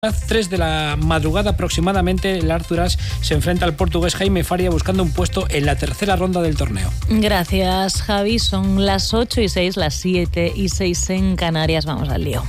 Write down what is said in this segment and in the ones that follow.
3 de la madrugada aproximadamente, el Arthur Ashe se enfrenta al portugués Jaime Faria buscando un puesto en la tercera ronda del torneo. Gracias, Javi. Son las 8:06, las 7:06 en Canarias. Vamos al lío.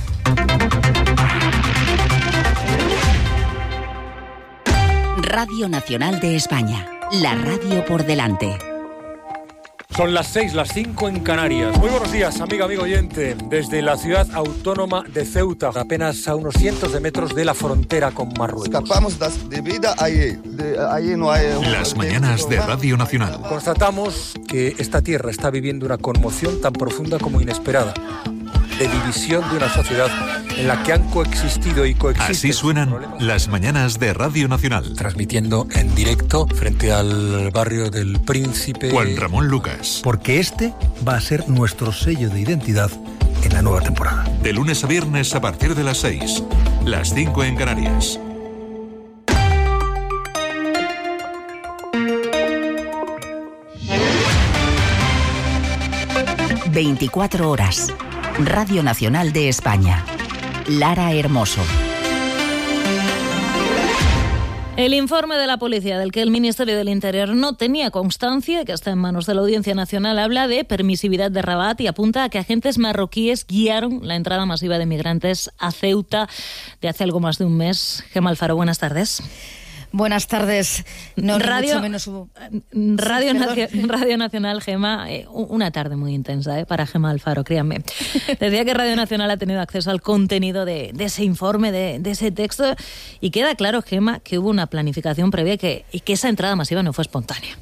Radio Nacional de España. La radio por delante. Son las 6, las 5 en Canarias. Muy buenos días, amigo oyente. Desde la ciudad autónoma de Ceuta, apenas a unos cientos de metros de la frontera con Marruecos. Escapamos de vida allí no hay... Las mañanas de Radio Nacional. Constatamos que esta tierra está viviendo una conmoción tan profunda como inesperada, de división de una sociedad en la que han coexistido y coexisten. Así suenan las mañanas de Radio Nacional. Transmitiendo en directo frente al barrio del Príncipe Juan Ramón Lucas. Porque este va a ser nuestro sello de identidad en la nueva temporada. De lunes a viernes a partir de las 6, las 5 en Canarias. ...24 horas... Radio Nacional de España. Lara Hermoso. El informe de la policía del que el Ministerio del Interior no tenía constancia, que está en manos de la Audiencia Nacional, habla de permisividad de Rabat y apunta a que agentes marroquíes guiaron la entrada masiva de migrantes a Ceuta de hace algo más de un mes. Gemma Alfaro, buenas tardes. Buenas tardes. No, Radio Nacional, Gemma, una tarde muy intensa para Gemma Alfaro, créanme. Decía que Radio Nacional ha tenido acceso al contenido de ese informe, de ese texto, y queda claro, Gemma, que hubo una planificación previa y que esa entrada masiva no fue espontánea.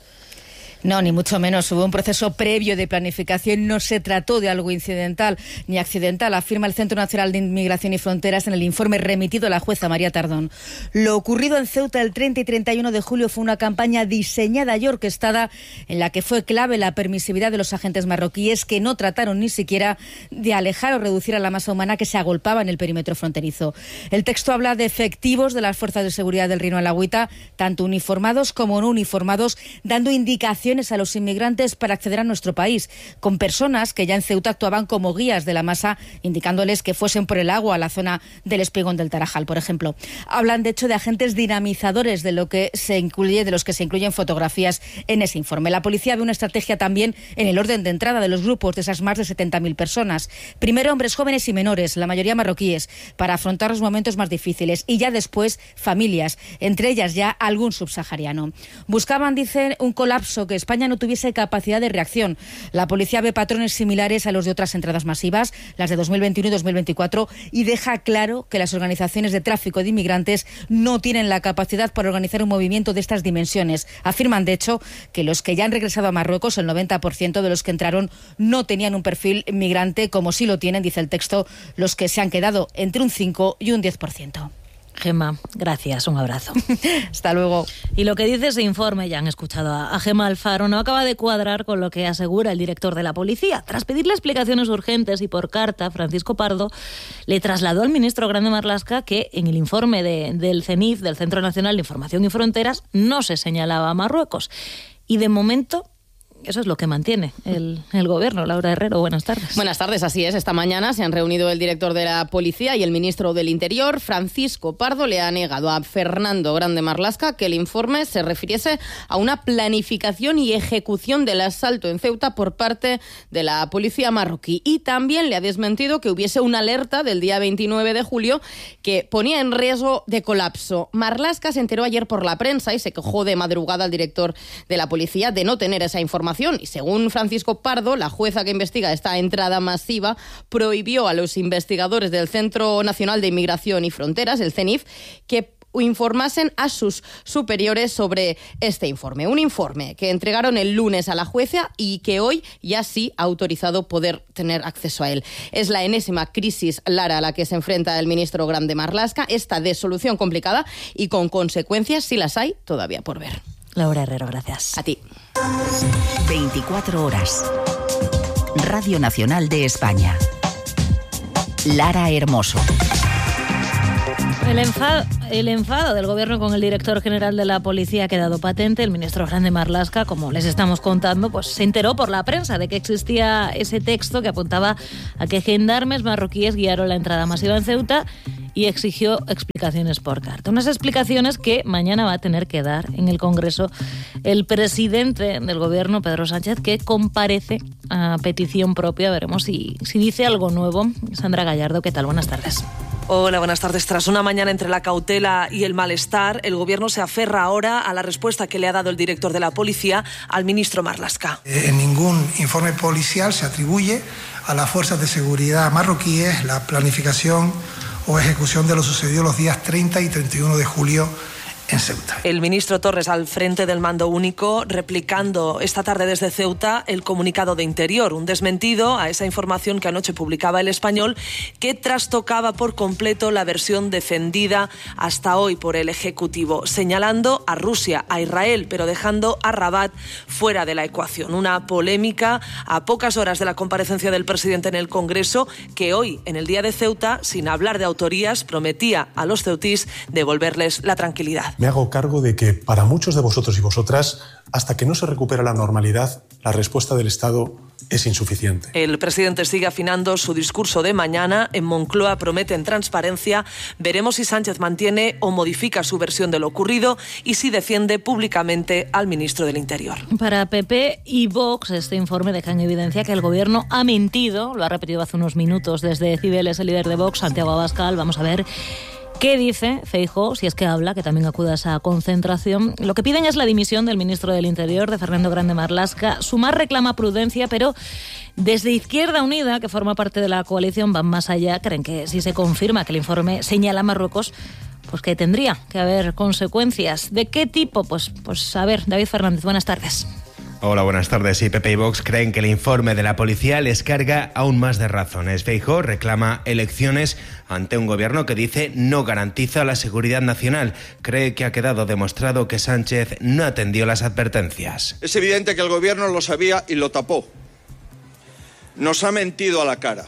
No, ni mucho menos. Hubo un proceso previo de planificación. No se trató de algo incidental ni accidental, afirma el Centro Nacional de Inmigración y Fronteras en el informe remitido a la jueza María Tardón. Lo ocurrido en Ceuta el 30 y 31 de julio fue una campaña diseñada y orquestada en la que fue clave la permisividad de los agentes marroquíes, que no trataron ni siquiera de alejar o reducir a la masa humana que se agolpaba en el perímetro fronterizo. El texto habla de efectivos de las fuerzas de seguridad del Reino Alagüita, tanto uniformados como no uniformados, dando indicaciones a los inmigrantes para acceder a nuestro país, con personas que ya en Ceuta actuaban como guías de la masa, indicándoles que fuesen por el agua a la zona del Espigón del Tarajal, por ejemplo. Hablan, de hecho, de agentes dinamizadores de los que se incluyen fotografías en ese informe. La policía ve una estrategia también en el orden de entrada de los grupos de esas más de 70.000 personas. Primero, hombres jóvenes y menores, la mayoría marroquíes, para afrontar los momentos más difíciles, y ya después familias, entre ellas ya algún subsahariano. Buscaban, dicen, un colapso, que España no tuviese capacidad de reacción. La policía ve patrones similares a los de otras entradas masivas, las de 2021 y 2024, y deja claro que las organizaciones de tráfico de inmigrantes no tienen la capacidad para organizar un movimiento de estas dimensiones. Afirman, de hecho, que los que ya han regresado a Marruecos, el 90% de los que entraron, no tenían un perfil migrante, como sí lo tienen, dice el texto, los que se han quedado entre un 5 y un 10%. Gemma, gracias, un abrazo. Hasta luego. Y lo que dice ese informe, ya han escuchado a Gemma Alfaro, no acaba de cuadrar con lo que asegura el director de la policía. Tras pedirle explicaciones urgentes y por carta, Francisco Pardo le trasladó al ministro Grande Marlaska que en el informe del CENIF, del Centro Nacional de Información y Fronteras, no se señalaba a Marruecos. Y de momento, eso es lo que mantiene el gobierno. Laura Herrero, buenas tardes. Buenas tardes, así es. Esta mañana se han reunido el director de la Policía y el ministro del Interior. Francisco Pardo le ha negado a Fernando Grande Marlaska que el informe se refiriese a una planificación y ejecución del asalto en Ceuta por parte de la policía marroquí. Y también le ha desmentido que hubiese una alerta del día 29 de julio que ponía en riesgo de colapso. Marlaska se enteró ayer por la prensa y se quejó de madrugada al director de la Policía de no tener esa información. Y según Francisco Pardo, la jueza que investiga esta entrada masiva prohibió a los investigadores del Centro Nacional de Inmigración y Fronteras, el CENIF, que informasen a sus superiores sobre este informe. Un informe que entregaron el lunes a la jueza y que hoy ya sí ha autorizado poder tener acceso a él. Es la enésima crisis, Lara, a la que se enfrenta el ministro Grande Marlaska, esta de solución complicada y con consecuencias, si las hay, todavía por ver. Laura Herrero, gracias. A ti. 24 horas. Radio Nacional de España. Lara Hermoso. El enfado del gobierno con el director general de la policía ha quedado patente. El ministro Grande Marlaska, como les estamos contando, pues se enteró por la prensa de que existía ese texto que apuntaba a que gendarmes marroquíes guiaron la entrada masiva en Ceuta y exigió explicaciones por carta. Unas explicaciones que mañana va a tener que dar en el Congreso el presidente del Gobierno, Pedro Sánchez, que comparece a petición propia. Veremos si dice algo nuevo. Sandra Gallardo, ¿qué tal? Buenas tardes. Hola, buenas tardes. Tras una mañana entre la cautela y el malestar, el Gobierno se aferra ahora a la respuesta que le ha dado el director de la Policía al ministro Marlaska. En ningún informe policial se atribuye a las fuerzas de seguridad marroquíes la planificación o ejecución de lo sucedido los días 30 y 31 de julio en Ceuta. El ministro Torres al frente del mando único, replicando esta tarde desde Ceuta el comunicado de Interior, un desmentido a esa información que anoche publicaba El Español, que trastocaba por completo la versión defendida hasta hoy por el Ejecutivo, señalando a Rusia, a Israel, pero dejando a Rabat fuera de la ecuación. Una polémica a pocas horas de la comparecencia del presidente en el Congreso, que hoy, en el día de Ceuta, sin hablar de autorías, prometía a los ceutís devolverles la tranquilidad. Me hago cargo de que para muchos de vosotros y vosotras, hasta que no se recupera la normalidad, la respuesta del Estado es insuficiente. El presidente sigue afinando su discurso de mañana. En Moncloa prometen transparencia. Veremos si Sánchez mantiene o modifica su versión de lo ocurrido y si defiende públicamente al ministro del Interior. Para PP y Vox, este informe deja en evidencia que el Gobierno ha mentido. Lo ha repetido hace unos minutos desde Cibeles el líder de Vox, Santiago Abascal. Vamos a ver ¿qué dice Feijóo, si es que habla, que también acuda a esa concentración? Lo que piden es la dimisión del ministro del Interior, de Fernando Grande Marlaska. Sumar reclama prudencia, pero desde Izquierda Unida, que forma parte de la coalición, van más allá. Creen que si se confirma que el informe señala a Marruecos, pues que tendría que haber consecuencias. ¿De qué tipo? Pues a ver, David Fernández, buenas tardes. Hola, buenas tardes. Sí, PP y Vox creen que el informe de la policía les carga aún más de razones. Feijóo reclama elecciones ante un gobierno que dice no garantiza la seguridad nacional. Cree que ha quedado demostrado que Sánchez no atendió las advertencias. Es evidente que el gobierno lo sabía y lo tapó. Nos ha mentido a la cara,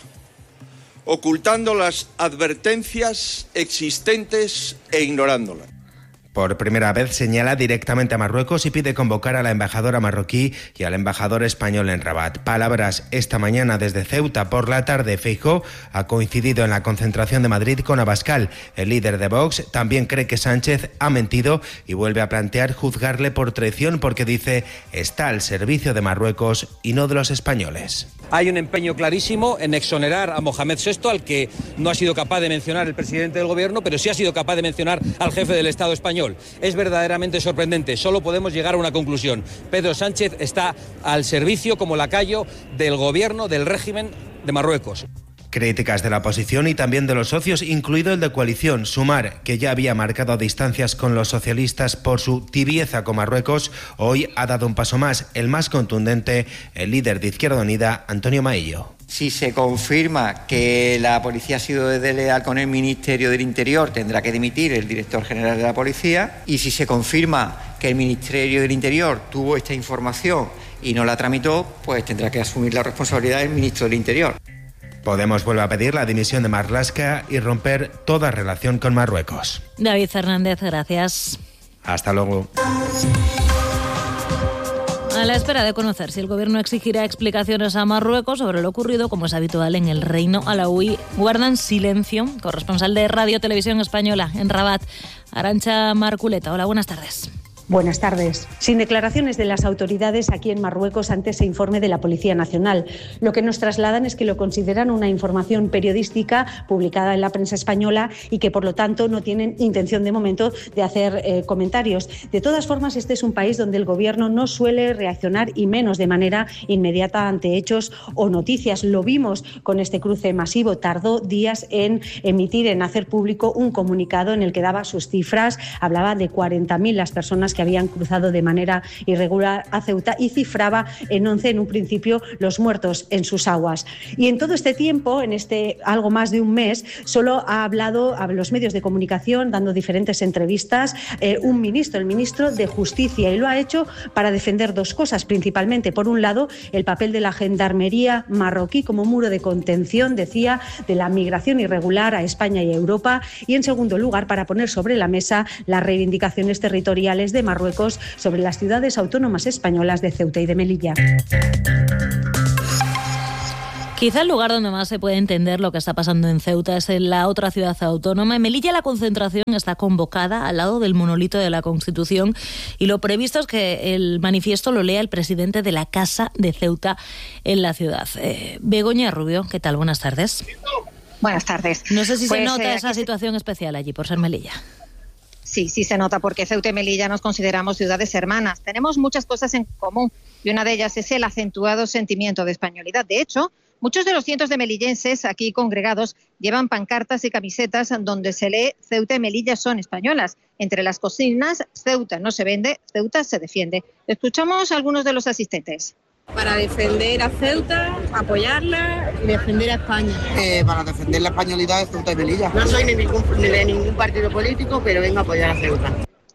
ocultando las advertencias existentes e ignorándolas. Por primera vez señala directamente a Marruecos y pide convocar a la embajadora marroquí y al embajador español en Rabat. Palabras esta mañana desde Ceuta. Por la tarde, Feijóo ha coincidido en la concentración de Madrid con Abascal. El líder de Vox también cree que Sánchez ha mentido y vuelve a plantear juzgarle por traición porque dice está al servicio de Marruecos y no de los españoles. Hay un empeño clarísimo en exonerar a Mohamed VI, al que no ha sido capaz de mencionar el presidente del gobierno, pero sí ha sido capaz de mencionar al jefe del Estado español. Es verdaderamente sorprendente. Solo podemos llegar a una conclusión. Pedro Sánchez está al servicio como lacayo del gobierno, del régimen de Marruecos. Críticas de la oposición y también de los socios, incluido el de coalición. Sumar, que ya había marcado distancias con los socialistas por su tibieza con Marruecos, hoy ha dado un paso más, el más contundente, el líder de Izquierda Unida, Antonio Maillo. Si se confirma que la policía ha sido desleal con el Ministerio del Interior, tendrá que dimitir el director general de la policía. Y si se confirma que el Ministerio del Interior tuvo esta información y no la tramitó, pues tendrá que asumir la responsabilidad del ministro del Interior. Podemos vuelve a pedir la dimisión de Marlaska y romper toda relación con Marruecos. David Fernández, gracias. Hasta luego. A la espera de conocer si el gobierno exigirá explicaciones a Marruecos sobre lo ocurrido, como es habitual en el Reino Alauí, guardan silencio. Corresponsal de Radio Televisión Española en Rabat, Arantxa Marculeta. Hola, buenas tardes. Buenas tardes. Sin declaraciones de las autoridades aquí en Marruecos ante ese informe de la Policía Nacional. Lo que nos trasladan es que lo consideran una información periodística publicada en la prensa española y que, por lo tanto, no tienen intención de momento de hacer comentarios. De todas formas, este es un país donde el gobierno no suele reaccionar y menos de manera inmediata ante hechos o noticias. Lo vimos con este cruce masivo. Tardó días en hacer público un comunicado en el que daba sus cifras. Hablaba de 40.000 las personas que habían cruzado de manera irregular a Ceuta y cifraba en 11 en un principio los muertos en sus aguas. Y en todo este tiempo, en este algo más de un mes, solo ha hablado a los medios de comunicación, dando diferentes entrevistas, el ministro de Justicia, y lo ha hecho para defender dos cosas principalmente. Por un lado, el papel de la gendarmería marroquí como muro de contención, decía, de la migración irregular a España y a Europa, y en segundo lugar, para poner sobre la mesa las reivindicaciones territoriales de Marruecos sobre las ciudades autónomas españolas de Ceuta y de Melilla. Quizá el lugar donde más se puede entender lo que está pasando en Ceuta es en la otra ciudad autónoma. En Melilla la concentración está convocada al lado del monolito de la Constitución y lo previsto es que el manifiesto lo lea el presidente de la Casa de Ceuta en la ciudad. Begoña Rubio, ¿qué tal? Buenas tardes. Buenas tardes. No sé si se nota esa situación especial allí por ser Melilla. Sí se nota porque Ceuta y Melilla nos consideramos ciudades hermanas. Tenemos muchas cosas en común y una de ellas es el acentuado sentimiento de españolidad. De hecho, muchos de los cientos de melillenses aquí congregados llevan pancartas y camisetas donde se lee Ceuta y Melilla son españolas. Entre las consignas, Ceuta no se vende, Ceuta se defiende. Escuchamos a algunos de los asistentes. Para defender a Ceuta, apoyarla y defender a España. Para defender la españolidad de Ceuta y Melilla. No soy de ningún partido político, pero vengo a apoyar a Ceuta.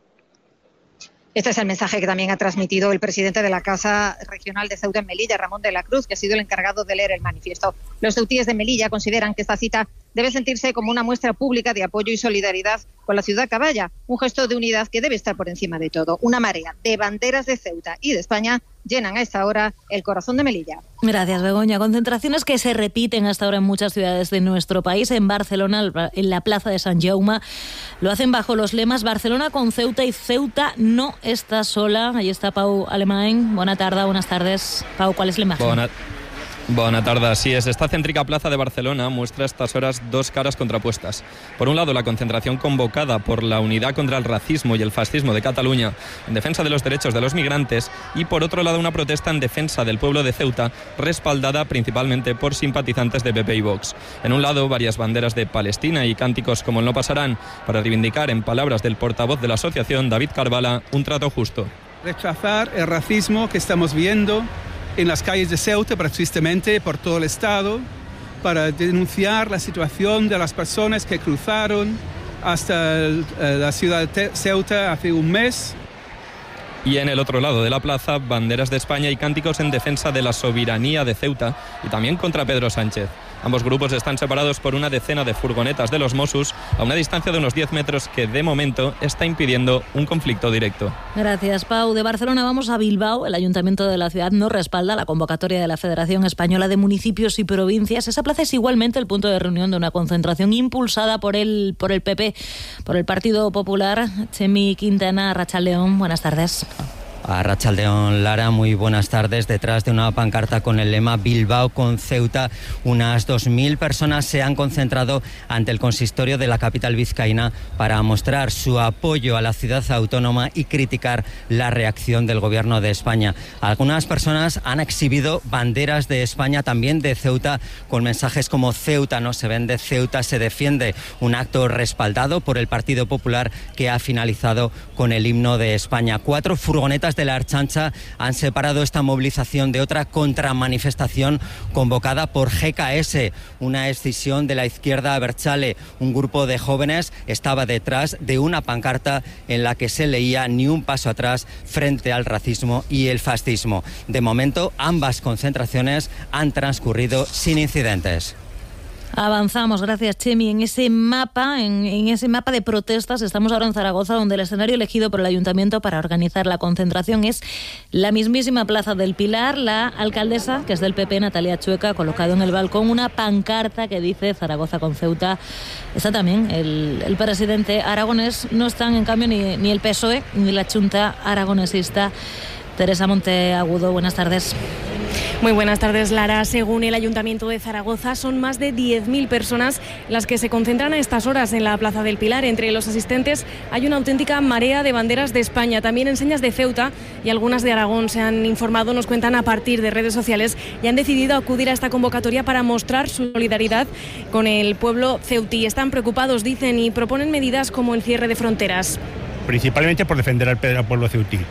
Este es el mensaje que también ha transmitido el presidente de la Casa Regional de Ceuta en Melilla, Ramón de la Cruz, que ha sido el encargado de leer el manifiesto. Los ceutíes de Melilla consideran que esta cita debe sentirse como una muestra pública de apoyo y solidaridad con la ciudad caballa, un gesto de unidad que debe estar por encima de todo. Una marea de banderas de Ceuta y de España llenan a esta hora el corazón de Melilla. Gracias, Begoña. Concentraciones que se repiten hasta ahora en muchas ciudades de nuestro país. En Barcelona, en la plaza de Sant Jaume, lo hacen bajo los lemas Barcelona con Ceuta y Ceuta no está sola. Ahí está Pau Alemany. Buenas tardes. Pau, ¿cuál es la imagen? Buenas tardes. Sí, es esta céntrica plaza de Barcelona muestra a estas horas dos caras contrapuestas. Por un lado, la concentración convocada por la Unidad contra el Racismo y el Fascismo de Cataluña en defensa de los derechos de los migrantes y por otro lado una protesta en defensa del pueblo de Ceuta respaldada principalmente por simpatizantes de PP y Vox. En un lado, varias banderas de Palestina y cánticos como el No pasarán para reivindicar, en palabras del portavoz de la asociación, David Carvala, un trato justo. Rechazar el racismo que estamos viendo en las calles de Ceuta, precisamente por todo el Estado, para denunciar la situación de las personas que cruzaron hasta la ciudad de Ceuta hace un mes. Y en el otro lado de la plaza, banderas de España y cánticos en defensa de la soberanía de Ceuta y también contra Pedro Sánchez. Ambos grupos están separados por una decena de furgonetas de los Mossos a una distancia de unos 10 metros que de momento está impidiendo un conflicto directo. Gracias, Pau. De Barcelona vamos a Bilbao. El Ayuntamiento de la ciudad no respalda la convocatoria de la Federación Española de Municipios y Provincias. Esa plaza es igualmente el punto de reunión de una concentración impulsada por el PP, por el Partido Popular. Chemi Quintana, Arratsaldeon, buenas tardes. Arratsaldeon, Lara, muy buenas tardes. Detrás de una pancarta con el lema Bilbao con Ceuta, unas 2.000 personas se han concentrado ante el consistorio de la capital vizcaína para mostrar su apoyo a la ciudad autónoma y criticar la reacción del gobierno de España. Algunas personas han exhibido banderas de España, también de Ceuta, con mensajes como Ceuta no se vende, Ceuta se defiende. Un acto respaldado por el Partido Popular que ha finalizado con el himno de España. 4 furgonetas de la Ertzaintza han separado esta movilización de otra contramanifestación convocada por GKS, una escisión de la izquierda abertzale. Un grupo de jóvenes estaba detrás de una pancarta en la que se leía "Ni un paso atrás frente al racismo y el fascismo". De momento, ambas concentraciones han transcurrido sin incidentes. Avanzamos, gracias, Chemi. En ese mapa de protestas, estamos ahora en Zaragoza, donde el escenario elegido por el Ayuntamiento para organizar la concentración es la mismísima Plaza del Pilar. La alcaldesa, que es del PP, Natalia Chueca, ha colocado en el balcón una pancarta que dice Zaragoza con Ceuta. Está también el presidente aragonés. No están, en cambio, ni el PSOE ni la Junta aragonesista. Teresa Monteagudo, buenas tardes. Muy buenas tardes, Lara. Según el Ayuntamiento de Zaragoza, son más de 10.000 personas las que se concentran a estas horas en la Plaza del Pilar. Entre los asistentes hay una auténtica marea de banderas de España, también enseñas de Ceuta y algunas de Aragón. Se han informado, nos cuentan, a partir de redes sociales y han decidido acudir a esta convocatoria para mostrar su solidaridad con el pueblo ceutí. Están preocupados, dicen, y proponen medidas como el cierre de fronteras. Principalmente por defender al pueblo ceutí.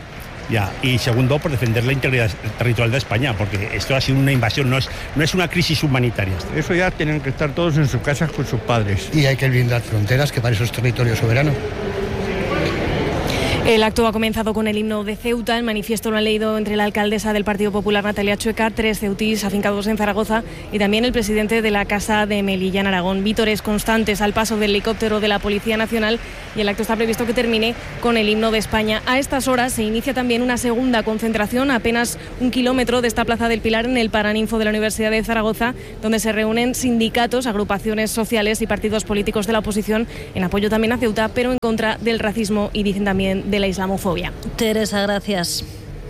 Y segundo, por defender la integridad territorial de España, porque esto ha sido una invasión, no es una crisis humanitaria. Eso ya tienen que estar todos en sus casas con sus padres. Y hay que blindar fronteras, que para eso es territorio soberano. El acto ha comenzado con el himno de Ceuta. El manifiesto lo han leído entre la alcaldesa del Partido Popular, Natalia Chueca, 3 ceutís afincados en Zaragoza y también el presidente de la Casa de Melilla en Aragón. Vítores constantes al paso del helicóptero de la Policía Nacional, y el acto está previsto que termine con el himno de España. A estas horas se inicia también una segunda concentración a apenas 1 kilómetro de esta Plaza del Pilar, en el Paraninfo de la Universidad de Zaragoza, donde se reúnen sindicatos, agrupaciones sociales y partidos políticos de la oposición en apoyo también a Ceuta, pero en contra del racismo y dicen también de la islamofobia. Teresa, gracias.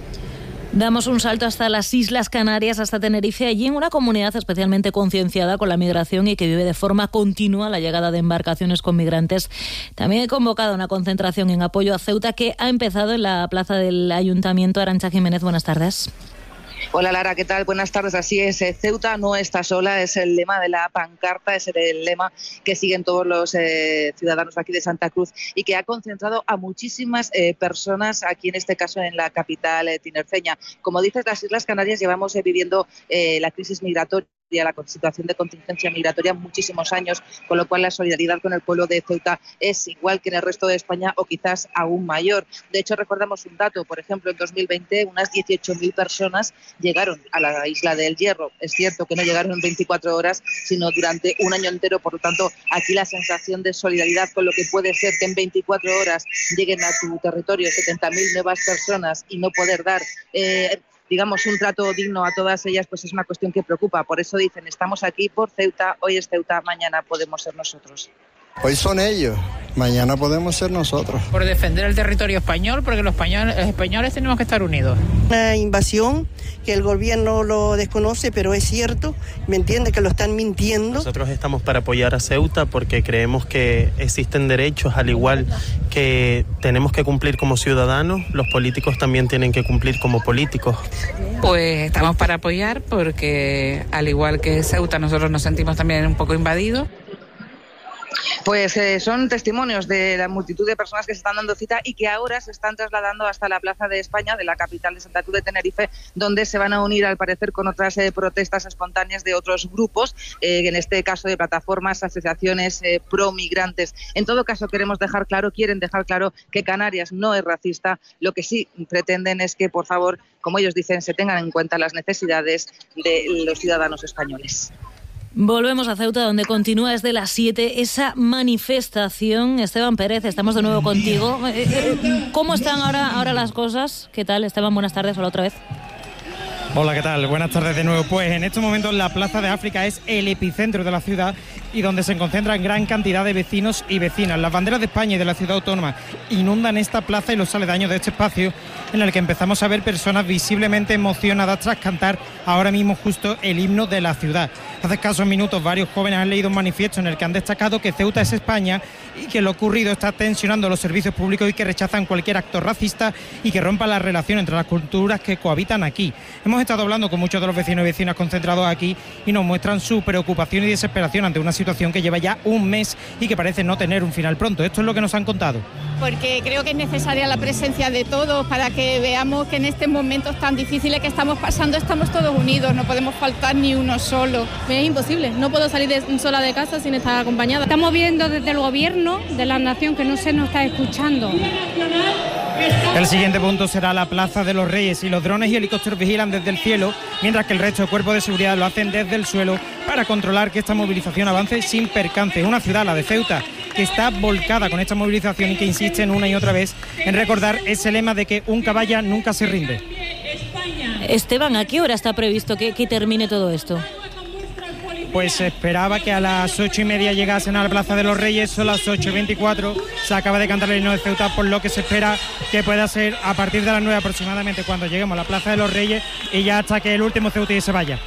Damos un salto hasta las Islas Canarias, hasta Tenerife, allí en una comunidad especialmente concienciada con la migración y que vive de forma continua la llegada de embarcaciones con migrantes. También he convocado una concentración en apoyo a Ceuta que ha empezado en la plaza del Ayuntamiento. Arantxa Jiménez, buenas tardes. Hola Lara, ¿qué tal? Buenas tardes. Así es, Ceuta no está sola, es el lema de la pancarta, es el lema que siguen todos los ciudadanos aquí de Santa Cruz y que ha concentrado a muchísimas personas aquí, en este caso en la capital tinerfeña. Como dices, las Islas Canarias llevamos viviendo la crisis migratoria, la situación de contingencia migratoria muchísimos años, con lo cual la solidaridad con el pueblo de Ceuta es igual que en el resto de España o quizás aún mayor. De hecho, recordamos un dato, por ejemplo, en 2020 unas 18.000 personas llegaron a la isla del Hierro. Es cierto que no llegaron en 24 horas, sino durante un año entero. Por lo tanto, aquí la sensación de solidaridad con lo que puede ser que en 24 horas lleguen a tu territorio 70.000 nuevas personas y no poder dar digamos, un trato digno a todas ellas, pues es una cuestión que preocupa. Por eso dicen, estamos aquí por Ceuta, hoy es Ceuta, mañana podemos ser nosotros. Hoy son ellos, mañana podemos ser nosotros. Por defender el territorio español, porque los españoles tenemos que estar unidos. Una invasión que el gobierno lo desconoce, pero es cierto, ¿me entiende? Que lo están mintiendo. Nosotros estamos para apoyar a Ceuta porque creemos que existen derechos, al igual que tenemos que cumplir como ciudadanos, los políticos también tienen que cumplir como políticos. Pues estamos para apoyar porque, al igual que Ceuta, nosotros nos sentimos también un poco invadidos. Pues son testimonios de la multitud de personas que se están dando cita y que ahora se están trasladando hasta la Plaza de España, de la capital de Santa Cruz de Tenerife, donde se van a unir, al parecer, con otras protestas espontáneas de otros grupos, en este caso de plataformas, asociaciones pro-migrantes. En todo caso, quieren dejar claro que Canarias no es racista. Lo que sí pretenden es que, por favor, como ellos dicen, se tengan en cuenta las necesidades de los ciudadanos españoles. Volvemos a Ceuta, donde continúa desde las 7 esa manifestación. Esteban Pérez, estamos de nuevo contigo. ¿Cómo están ahora las cosas? ¿Qué tal, Esteban? Buenas tardes, hola otra vez. Hola, ¿qué tal? Buenas tardes de nuevo. Pues en estos momentos la Plaza de África es el epicentro de la ciudad y donde se concentran gran cantidad de vecinos y vecinas. Las banderas de España y de la ciudad autónoma inundan esta plaza y los aledaños de este espacio, en el que empezamos a ver personas visiblemente emocionadas tras cantar ahora mismo justo el himno de la ciudad. Hace escasos minutos varios jóvenes han leído un manifiesto en el que han destacado que Ceuta es España y que lo ocurrido está tensionando los servicios públicos y que rechazan cualquier acto racista y que rompa la relación entre las culturas que cohabitan aquí. Hemos estado hablando con muchos de los vecinos y vecinas concentrados aquí y nos muestran su preocupación y desesperación ante una situación que lleva ya un mes y que parece no tener un final pronto. Esto es lo que nos han contado. Porque creo que es necesaria la presencia de todos para que veamos que en estos momentos tan difíciles que estamos pasando estamos todos unidos, no podemos faltar ni uno solo. Es imposible, no puedo salir sola de casa sin estar acompañada. Estamos viendo desde el gobierno de la nación que no se nos está escuchando. El siguiente punto será la Plaza de los Reyes y los drones y helicópteros vigilan desde el cielo, mientras que el resto de cuerpos de seguridad lo hacen desde el suelo para controlar que esta movilización avance sin percance. Una ciudad, la de Ceuta, que está volcada con esta movilización y que insisten una y otra vez en recordar ese lema de que un caballa nunca se rinde. Esteban, ¿a qué hora está previsto que termine todo esto? Pues se esperaba que a las 8:30 llegasen a la Plaza de los Reyes, son las 8:24, se acaba de cantar el himno de Ceuta, por lo que se espera que pueda ser a partir de las 9 aproximadamente cuando lleguemos a la Plaza de los Reyes y ya hasta que el último ceutí se vaya.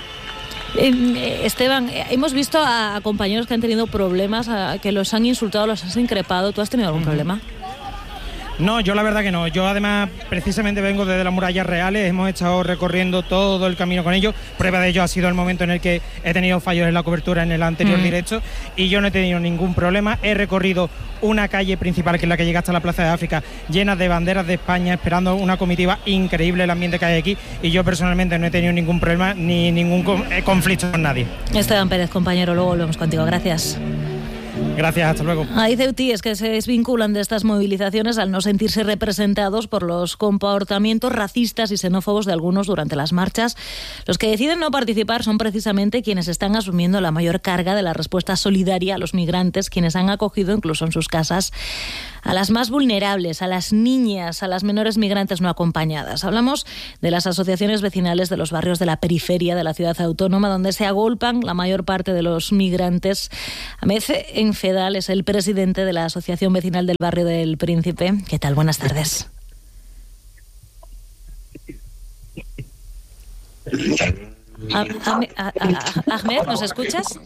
Esteban, hemos visto a compañeros que han tenido problemas, que los han insultado, los han increpado. ¿Tú has tenido algún problema? No, yo la verdad que no. Yo además precisamente vengo desde las murallas reales, hemos estado recorriendo todo el camino con ellos. Prueba de ello ha sido el momento en el que he tenido fallos en la cobertura en el anterior directo y yo no he tenido ningún problema. He recorrido una calle principal, que es la que llega hasta la Plaza de África, llena de banderas de España, esperando una comitiva increíble, el ambiente que hay aquí, y yo personalmente no he tenido ningún problema ni ningún conflicto con nadie. Esteban Pérez, compañero, luego volvemos contigo. Gracias. Gracias, hasta luego. Hay ceutíes que se desvinculan de estas movilizaciones al no sentirse representados por los comportamientos racistas y xenófobos de algunos durante las marchas. Los que deciden no participar son precisamente quienes están asumiendo la mayor carga de la respuesta solidaria a los migrantes, quienes han acogido incluso en sus casas a las más vulnerables, a las niñas, a las menores migrantes no acompañadas. Hablamos de las asociaciones vecinales de los barrios de la periferia de la ciudad autónoma, donde se agolpan la mayor parte de los migrantes. Ahmed Enfedal es el presidente de la Asociación Vecinal del Barrio del Príncipe. ¿Qué tal? Buenas tardes. Ahmed, ¿nos escuchas?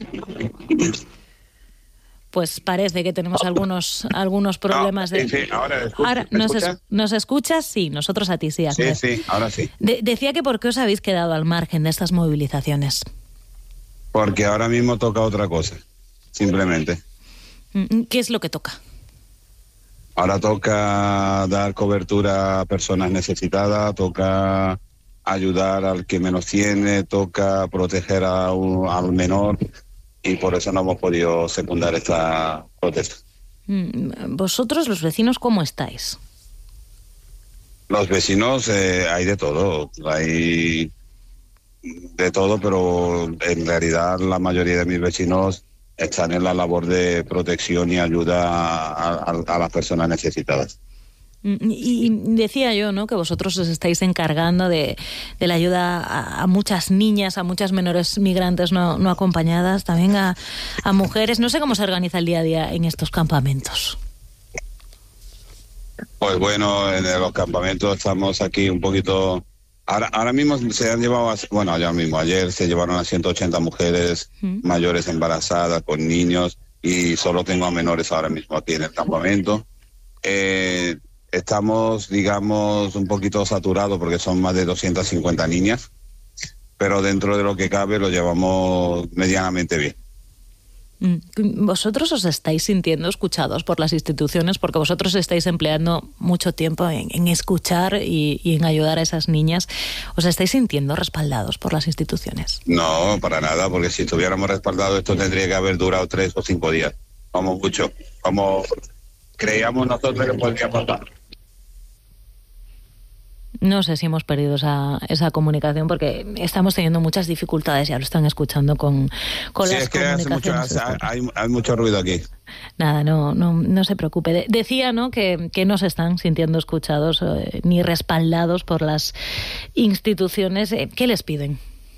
Pues parece que tenemos algunos problemas. Sí, ahora ¿nos escuchas? Sí, nosotros a ti, sí. Ahmed. Sí, ahora sí. Decía que ¿por qué os habéis quedado al margen de estas movilizaciones? Porque ahora mismo toca otra cosa, simplemente. ¿Qué es lo que toca? Ahora toca dar cobertura a personas necesitadas, toca ayudar al que menos tiene, toca proteger al menor. Y por eso no hemos podido secundar esta protesta. ¿Vosotros, los vecinos, cómo estáis? Los vecinos, hay de todo. Hay de todo, pero en realidad la mayoría de mis vecinos están en la labor de protección y ayuda a las personas necesitadas. Y decía yo, ¿no?, que vosotros os estáis encargando de la ayuda a muchas niñas, a muchas menores migrantes no acompañadas, también a mujeres. No sé cómo se organiza el día a día en estos campamentos. Pues bueno, en los campamentos estamos aquí un poquito... Ahora mismo se han llevado, ayer se llevaron a 180 mujeres mayores embarazadas con niños y solo tengo a menores ahora mismo aquí en el campamento. Estamos, digamos, un poquito saturados porque son más de 250 niñas, pero dentro de lo que cabe lo llevamos medianamente bien. ¿Vosotros os estáis sintiendo escuchados por las instituciones? Porque vosotros estáis empleando mucho tiempo en escuchar y en ayudar a esas niñas. ¿Os estáis sintiendo respaldados por las instituciones? No, para nada, porque si estuviéramos respaldados esto tendría que haber durado 3 o 5 días. Como mucho, como creíamos nosotros que podría pasar. No sé si hemos perdido esa comunicación porque estamos teniendo muchas dificultades, ya lo están escuchando con sí, las comunicaciones. Hay mucho ruido aquí. Nada, no se preocupe. Decía, ¿no?, que no se están sintiendo escuchados ni respaldados por las instituciones. ¿Qué les piden?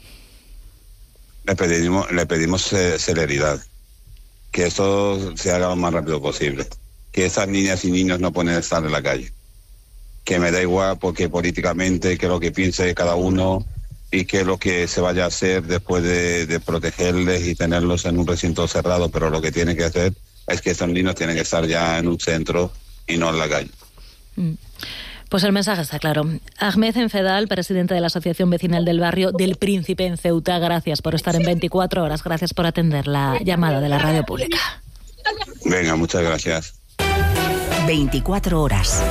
Le pedimos celeridad, que esto se haga lo más rápido posible, que esas niñas y niños no pueden estar en la calle. Que me da igual porque políticamente que lo que piense cada uno y que lo que se vaya a hacer después de protegerles y tenerlos en un recinto cerrado, pero lo que tiene que hacer es que estos niños tienen que estar ya en un centro y no en la calle. Pues el mensaje está claro. Ahmed Enfedal, presidente de la Asociación Vecinal del Barrio del Príncipe en Ceuta, gracias por estar en 24 horas, gracias por atender la llamada de la radio pública. Venga, muchas gracias. 24 horas.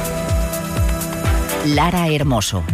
Lara Hermoso.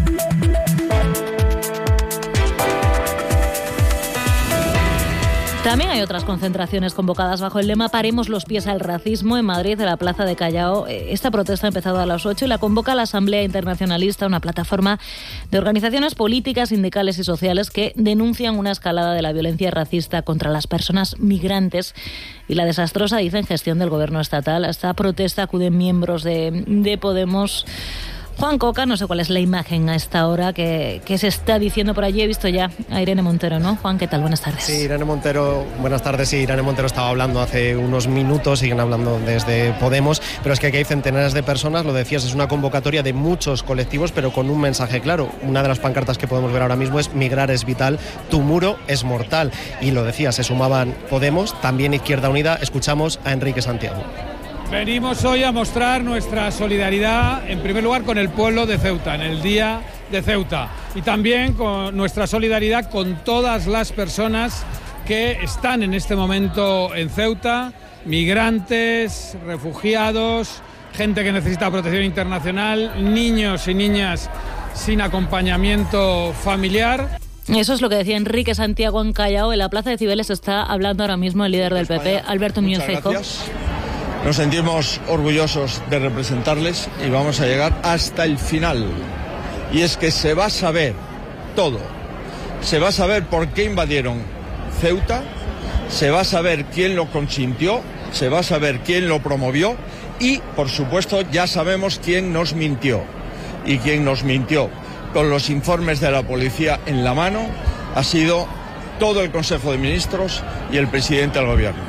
También hay otras concentraciones convocadas bajo el lema Paremos los pies al racismo en Madrid, de la Plaza de Callao. Esta protesta ha empezado a las 8 y la convoca la Asamblea Internacionalista, una plataforma de organizaciones políticas, sindicales y sociales que denuncian una escalada de la violencia racista contra las personas migrantes y la desastrosa, dicen, gestión del gobierno estatal. A esta protesta acuden miembros de Podemos. Juan Coca, no sé cuál es la imagen a esta hora que se está diciendo por allí. He visto ya a Irene Montero, ¿no? Juan, ¿qué tal? Buenas tardes. Sí, Irene Montero, buenas tardes. Sí, Irene Montero estaba hablando hace unos minutos, siguen hablando desde Podemos, pero es que aquí hay centenares de personas, lo decías, es una convocatoria de muchos colectivos, pero con un mensaje claro. Una de las pancartas que podemos ver ahora mismo es Migrar es vital, tu muro es mortal. Y lo decía, se sumaban Podemos, también Izquierda Unida. Escuchamos a Enrique Santiago. Venimos hoy a mostrar nuestra solidaridad, en primer lugar, con el pueblo de Ceuta, en el Día de Ceuta, y también con nuestra solidaridad con todas las personas que están en este momento en Ceuta, migrantes, refugiados, gente que necesita protección internacional, niños y niñas sin acompañamiento familiar. Eso es lo que decía Enrique Santiago en Callao. En la plaza de Cibeles está hablando ahora mismo el líder del PP, Alberto Núñez Feijóo. Nos sentimos orgullosos de representarles y vamos a llegar hasta el final. Y es que se va a saber todo. Se va a saber por qué invadieron Ceuta, se va a saber quién lo consintió, se va a saber quién lo promovió y, por supuesto, ya sabemos quién nos mintió. Y quien nos mintió con los informes de la policía en la mano ha sido todo el Consejo de Ministros y el presidente del Gobierno.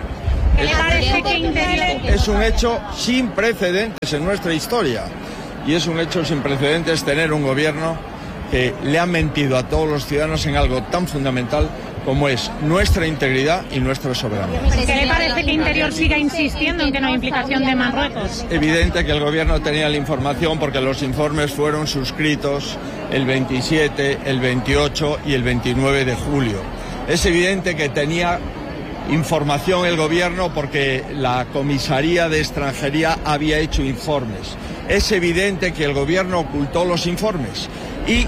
Es un hecho sin precedentes en nuestra historia y es un hecho sin precedentes tener un gobierno que le ha mentido a todos los ciudadanos en algo tan fundamental como es nuestra integridad y nuestra soberanía. ¿Qué le parece que Interior siga insistiendo en que no hay implicación de Marruecos? Es evidente que el gobierno tenía la información porque los informes fueron suscritos el 27, el 28 y el 29 de julio. Es evidente que tenía información el gobierno porque la Comisaría de Extranjería había hecho informes. Es evidente que el gobierno ocultó los informes y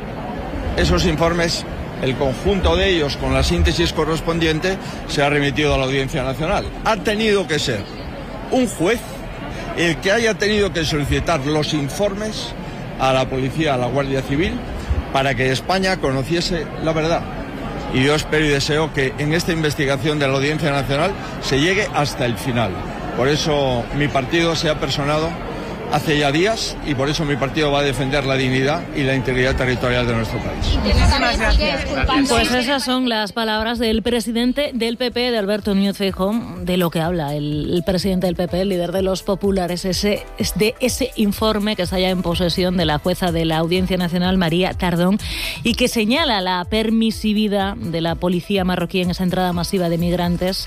esos informes, el conjunto de ellos con la síntesis correspondiente, se ha remitido a la Audiencia Nacional. Ha tenido que ser un juez el que haya tenido que solicitar los informes a la policía, a la Guardia Civil, para que España conociese la verdad. Y yo espero y deseo que en esta investigación de la Audiencia Nacional se llegue hasta el final. Por eso mi partido se ha personado hace ya días y por eso mi partido va a defender la dignidad y la integridad territorial de nuestro país. Muchísimas gracias. Pues esas son las palabras del presidente del PP, de Alberto Núñez Feijóo, de lo que habla el presidente del PP, el líder de los populares, de ese informe que está ya en posesión de la jueza de la Audiencia Nacional, María Tardón, y que señala la permisividad de la policía marroquí en esa entrada masiva de migrantes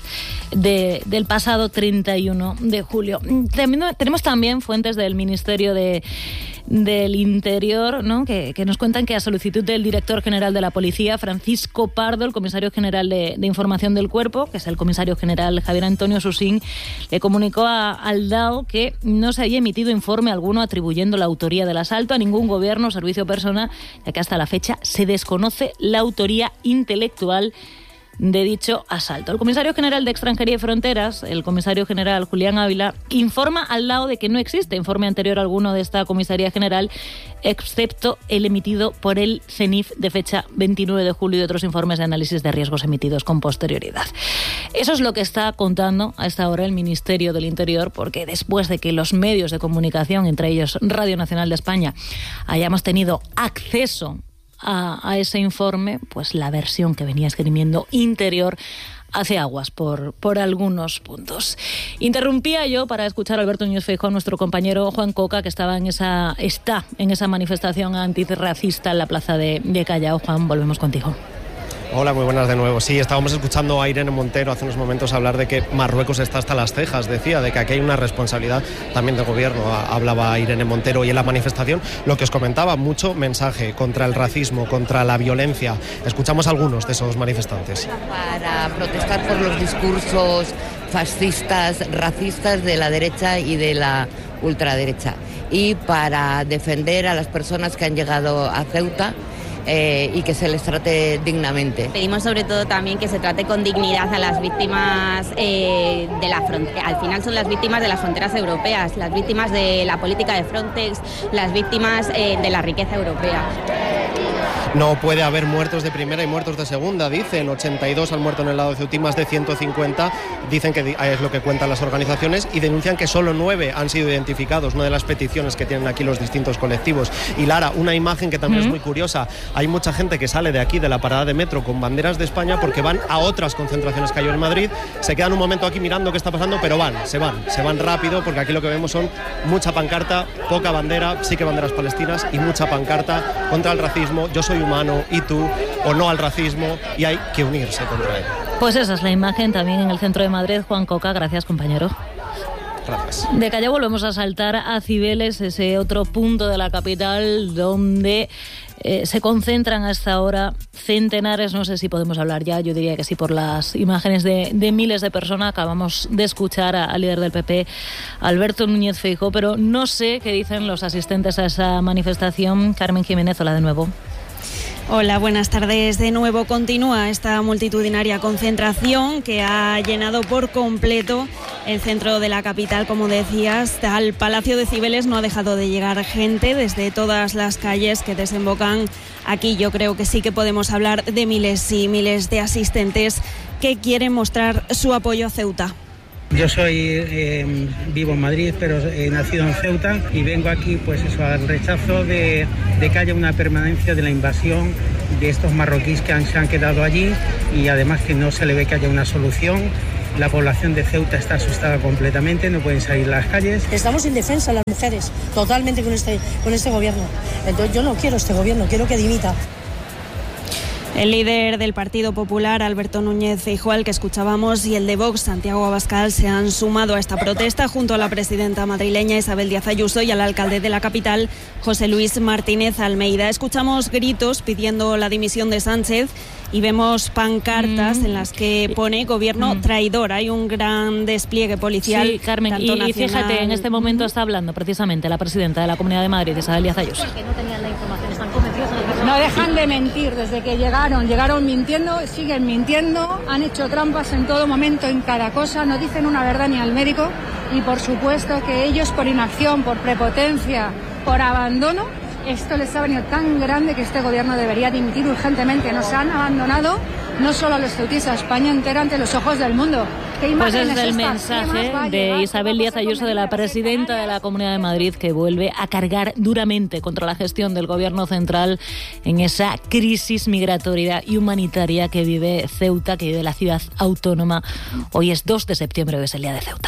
del pasado 31 de julio. Tenemos también fuentes del Ministerio del Interior, ¿no? que nos cuentan que a solicitud del director general de la policía, Francisco Pardo, el comisario general de Información del Cuerpo, que es el comisario general Javier Antonio Susín, le comunicó al DAO que no se haya emitido informe alguno atribuyendo la autoría del asalto a ningún gobierno o servicio o persona, ya que hasta la fecha se desconoce la autoría intelectual de dicho asalto. El comisario general de Extranjería y Fronteras, el comisario general Julián Ávila, informa al DAO de que no existe informe anterior alguno de esta comisaría general, excepto el emitido por el CENIF de fecha 29 de julio y otros informes de análisis de riesgos emitidos con posterioridad. Eso es lo que está contando a esta hora el Ministerio del Interior, porque después de que los medios de comunicación, entre ellos Radio Nacional de España, hayamos tenido acceso a ese informe, pues la versión que venía esgrimiendo Interior hace aguas por algunos puntos. Interrumpía yo para escuchar a Alberto Núñez Feijóo, nuestro compañero Juan Coca, que está en esa manifestación antirracista en la plaza de Callao. Juan, volvemos contigo. Hola, muy buenas de nuevo. Sí, estábamos escuchando a Irene Montero hace unos momentos hablar de que Marruecos está hasta las cejas, decía, de que aquí hay una responsabilidad también del gobierno. Hablaba Irene Montero y en la manifestación, lo que os comentaba, mucho mensaje contra el racismo, contra la violencia. Escuchamos a algunos de esos manifestantes. Para protestar por los discursos fascistas, racistas de la derecha y de la ultraderecha. Y para defender a las personas que han llegado a Ceuta, y que se les trate dignamente. Pedimos sobre todo también que se trate con dignidad a las víctimas de la frontera. Al final son las víctimas de las fronteras europeas, las víctimas de la política de Frontex, las víctimas de la riqueza europea. No puede haber muertos de primera y muertos de segunda, dicen. 82 han muerto en el lado de Ceuta, más de 150. Dicen que es lo que cuentan las organizaciones y denuncian que solo 9 han sido identificados, una de las peticiones que tienen aquí los distintos colectivos. Y Lara, una imagen que también es muy curiosa. Hay mucha gente que sale de aquí, de la parada de metro, con banderas de España porque van a otras concentraciones que hay en Madrid. Se quedan un momento aquí mirando qué está pasando, pero se van rápido, porque aquí lo que vemos son mucha pancarta, poca bandera, sí que banderas palestinas y mucha pancarta contra el racismo. Yo soy humano y tú, o no al racismo, y hay que unirse contra él. Pues esa es la imagen también en el centro de Madrid. Juan Coca, gracias, compañero. Gracias. De Callao volvemos a saltar a Cibeles, ese otro punto de la capital donde se concentran hasta ahora centenares, no sé si podemos hablar ya, yo diría que sí, por las imágenes de miles de personas. Acabamos de escuchar al líder del PP, Alberto Núñez Feijóo, pero no sé qué dicen los asistentes a esa manifestación. Carmen Jiménez, hola de nuevo. Hola, buenas tardes. De nuevo continúa esta multitudinaria concentración que ha llenado por completo el centro de la capital, como decías. Al Palacio de Cibeles no ha dejado de llegar gente desde todas las calles que desembocan aquí. Yo creo que sí que podemos hablar de miles y miles de asistentes que quieren mostrar su apoyo a Ceuta. Yo vivo en Madrid, pero he nacido en Ceuta y vengo aquí pues eso, al rechazo de que haya una permanencia de la invasión de estos marroquíes que se han quedado allí, y además que no se le ve que haya una solución. La población de Ceuta está asustada completamente, no pueden salir a las calles. Estamos indefensas las mujeres, totalmente con este gobierno. Entonces yo no quiero este gobierno, quiero que dimita. El líder del Partido Popular, Alberto Núñez Feijóo, al que escuchábamos, y el de Vox, Santiago Abascal, se han sumado a esta protesta junto a la presidenta madrileña Isabel Díaz Ayuso y al alcalde de la capital, José Luis Martínez Almeida. Escuchamos gritos pidiendo la dimisión de Sánchez y vemos pancartas en las que pone gobierno traidor. Hay un gran despliegue policial. Sí, Carmen, y fíjate, en este momento está hablando precisamente la presidenta de la Comunidad de Madrid, Isabel Díaz Ayuso. Que no tenían la información, están convencidos. No dejan de mentir desde que llegaron mintiendo, siguen mintiendo, han hecho trampas en todo momento, en cada cosa, no dicen una verdad ni al médico, y por supuesto que ellos, por inacción, por prepotencia, por abandono, esto les ha venido tan grande que este gobierno debería dimitir urgentemente. Nos han abandonado no solo a los ceutíes, a España entera ante los ojos del mundo. Pues es el mensaje de Isabel Díaz Ayuso, de la presidenta de la Comunidad de Madrid, que vuelve a cargar duramente contra la gestión del gobierno central en esa crisis migratoria y humanitaria que vive Ceuta, que vive la ciudad autónoma. Hoy es 2 de septiembre, hoy es el día de Ceuta.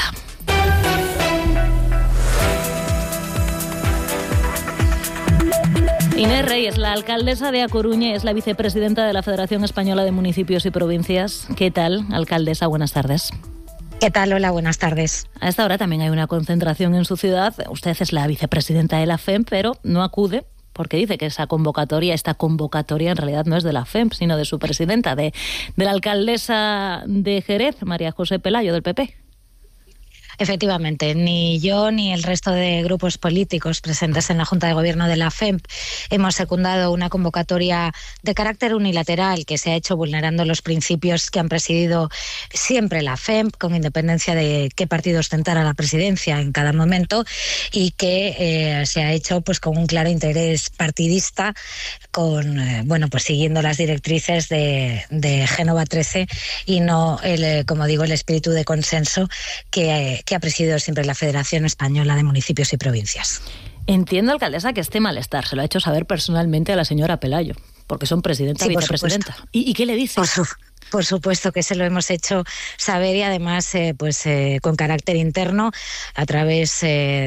Inés Reyes, la alcaldesa de A Coruña, es la vicepresidenta de la Federación Española de Municipios y Provincias. ¿Qué tal, alcaldesa? Buenas tardes. ¿Qué tal? Hola, buenas tardes. A esta hora también hay una concentración en su ciudad. Usted es la vicepresidenta de la FEMP, pero no acude porque dice que esta convocatoria en realidad no es de la FEMP, sino de su presidenta, de la alcaldesa de Jerez, María José Pelayo, del PP. Efectivamente, ni yo ni el resto de grupos políticos presentes en la Junta de Gobierno de la FEMP hemos secundado una convocatoria de carácter unilateral que se ha hecho vulnerando los principios que han presidido siempre la FEMP, con independencia de qué partido ostentara la presidencia en cada momento, y que se ha hecho pues con un claro interés partidista, con pues siguiendo las directrices de Génova 13 y no como digo, el espíritu de consenso que ha presidido siempre la Federación Española de Municipios y Provincias. Entiendo, alcaldesa, que este malestar se lo ha hecho saber personalmente a la señora Pelayo, porque son presidenta y vicepresidenta. ¿Y qué le dice? Por supuesto que se lo hemos hecho saber, y además con carácter interno, a través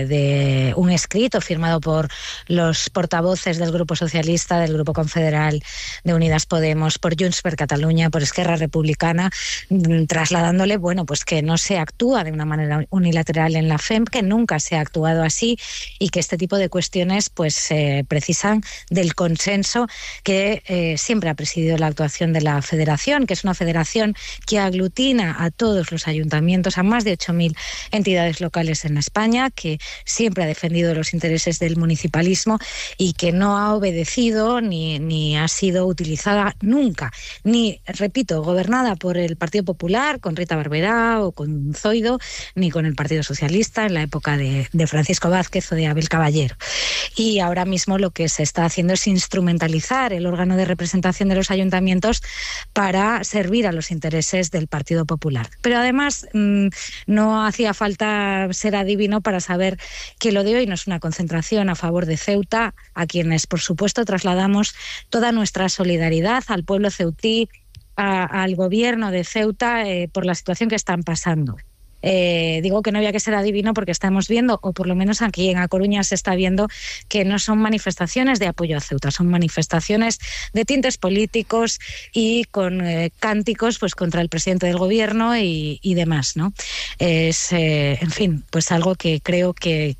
de un escrito firmado por los portavoces del Grupo Socialista, del Grupo Confederal, de Unidas Podemos, por Junts per Catalunya, por Esquerra Republicana, trasladándole pues que no se actúa de una manera unilateral en la FEMP, que nunca se ha actuado así, y que este tipo de cuestiones precisan del consenso que siempre ha presidido la actuación de la Federación, que es una federación que aglutina a todos los ayuntamientos, a más de 8.000 entidades locales en España, que siempre ha defendido los intereses del municipalismo y que no ha obedecido ni ha sido utilizada nunca, ni, repito, gobernada por el Partido Popular, con Rita Barberá o con Zoido, ni con el Partido Socialista en la época de Francisco Vázquez o de Abel Caballero. Y ahora mismo lo que se está haciendo es instrumentalizar el órgano de representación de los ayuntamientos para servir a los intereses del Partido Popular. Pero además no hacía falta ser adivino para saber que lo de hoy no es una concentración a favor de Ceuta, a quienes por supuesto trasladamos toda nuestra solidaridad al pueblo ceutí, al gobierno de Ceuta por la situación que están pasando. Digo que no había que ser adivino porque estamos viendo, o por lo menos aquí en A Coruña se está viendo, que no son manifestaciones de apoyo a Ceuta, son manifestaciones de tintes políticos y con cánticos contra el presidente del gobierno y demás, ¿no? Es, en fin, pues algo que creo que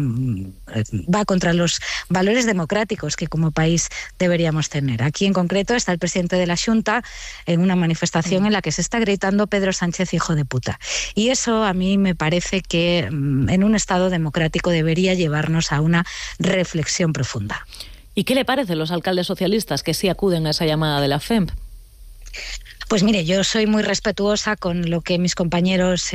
va contra los valores democráticos que como país deberíamos tener. Aquí en concreto está el presidente de la Xunta en una manifestación en la que se está gritando Pedro Sánchez, hijo de puta. Y eso a mí me parece que en un Estado democrático debería llevarnos a una reflexión profunda. ¿Y qué le parece a los alcaldes socialistas que sí acuden a esa llamada de la FEMP? Pues mire, yo soy muy respetuosa con lo que mis compañeros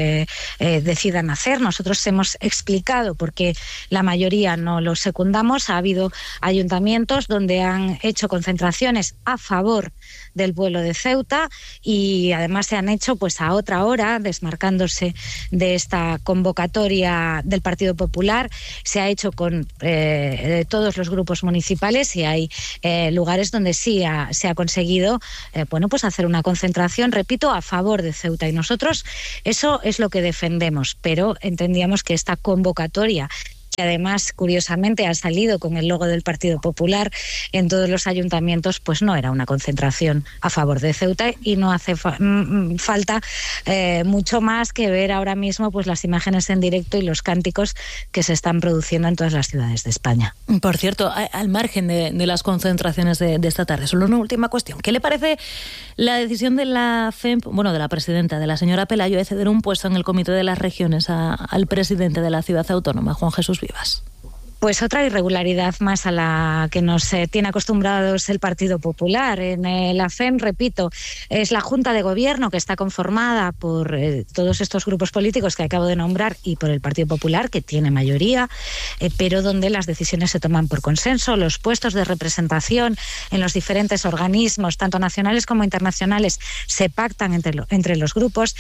decidan hacer. Nosotros hemos explicado por qué la mayoría no lo secundamos. Ha habido ayuntamientos donde han hecho concentraciones a favor del pueblo de Ceuta y además se han hecho pues a otra hora, desmarcándose de esta convocatoria del Partido Popular. Se ha hecho con todos los grupos municipales y hay lugares donde sí se ha conseguido pues hacer una concentración, repito, a favor de Ceuta, y nosotros eso es lo que defendemos, pero entendíamos que esta convocatoria, que además curiosamente ha salido con el logo del Partido Popular en todos los ayuntamientos, pues no era una concentración a favor de Ceuta, y no hace falta mucho más que ver ahora mismo pues las imágenes en directo y los cánticos que se están produciendo en todas las ciudades de España. Por cierto, al margen de las concentraciones de esta tarde, solo una última cuestión. ¿Qué le parece la decisión de la FEMP, de la presidenta, de la señora Pelayo, de ceder un puesto en el Comité de las Regiones al presidente de la ciudad autónoma, Juan Jesús Vivas? Pues otra irregularidad más a la que nos tiene acostumbrados el Partido Popular. En la FEMP, repito, es la Junta de Gobierno que está conformada por todos estos grupos políticos que acabo de nombrar y por el Partido Popular, que tiene mayoría, pero donde las decisiones se toman por consenso. Los puestos de representación en los diferentes organismos, tanto nacionales como internacionales, se pactan entre los grupos.